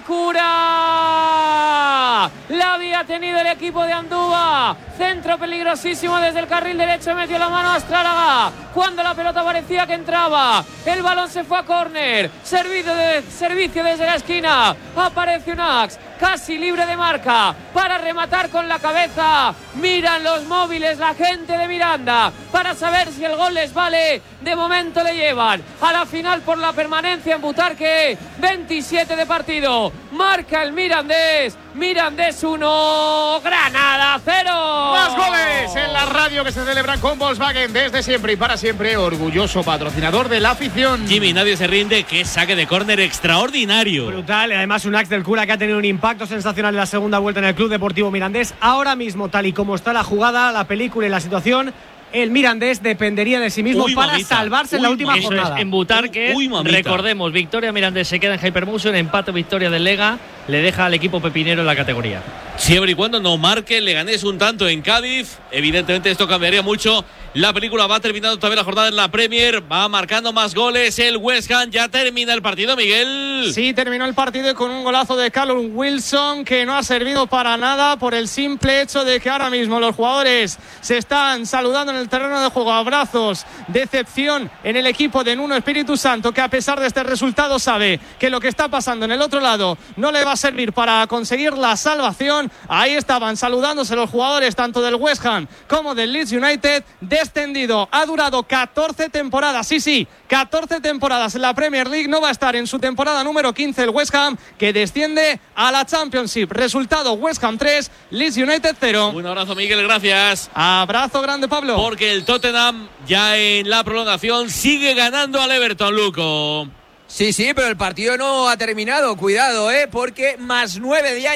Cura. La había tenido el equipo de Andúba. Centro peligrosísimo desde el carril derecho. Metió la mano a Astrálaga. cuando la pelota parecía que entraba. El balón se fue a córner. Servicio desde la esquina. Aparece Unax, casi libre de marca, para rematar con la cabeza. Miran los móviles la gente de Miranda para saber si el gol les vale. De momento le llevan a la final por la permanencia en Butarque. 27 de partido. Marca el Mirandés. Mirandés 1, Granada 0. Más goles en la radio que se celebran con Volkswagen desde siempre y para siempre. Orgulloso patrocinador de la afición. Jimmy, nadie se rinde. Qué saque de córner extraordinario. Brutal. Además, un Ax del Cura que ha tenido un impacto sensacional en la segunda vuelta en el Club Deportivo Mirandés. Ahora mismo, tal y como está la jugada, la película y la situación, el Mirandés dependería de sí mismo para salvarse en la última jornada. En Butarque, recordemos, victoria Mirandés se queda en Hypermotion, empate victoria del Lega, le deja al equipo pepinero en la categoría. Siempre y cuando no marque el Leganés un tanto en Cádiz, evidentemente esto cambiaría mucho. La película va terminando todavía la jornada en la Premier, va marcando más goles el West Ham. Ya termina el partido, Miguel. Sí, terminó el partido con un golazo de Callum Wilson que no ha servido para nada por el simple hecho de que ahora mismo los jugadores se están saludando en el terreno de juego. Abrazos, decepción en el equipo de Nuno Espíritu Santo, que a pesar de este resultado sabe que lo que está pasando en el otro lado no le va a servir para conseguir la salvación. Ahí estaban saludándose los jugadores tanto del West Ham como del Leeds United. Descendido, ha durado 14 temporadas, sí, 14 temporadas en la Premier League. No va a estar en su temporada número 15 el West Ham, que desciende a la Championship. Resultado: West Ham 3, Leeds United 0. Un abrazo, Miguel, gracias. Abrazo grande, Pablo. Porque el Tottenham ya en la prolongación sigue ganando al Everton, Luco. Sí, pero el partido no ha terminado. Cuidado, porque más 9 de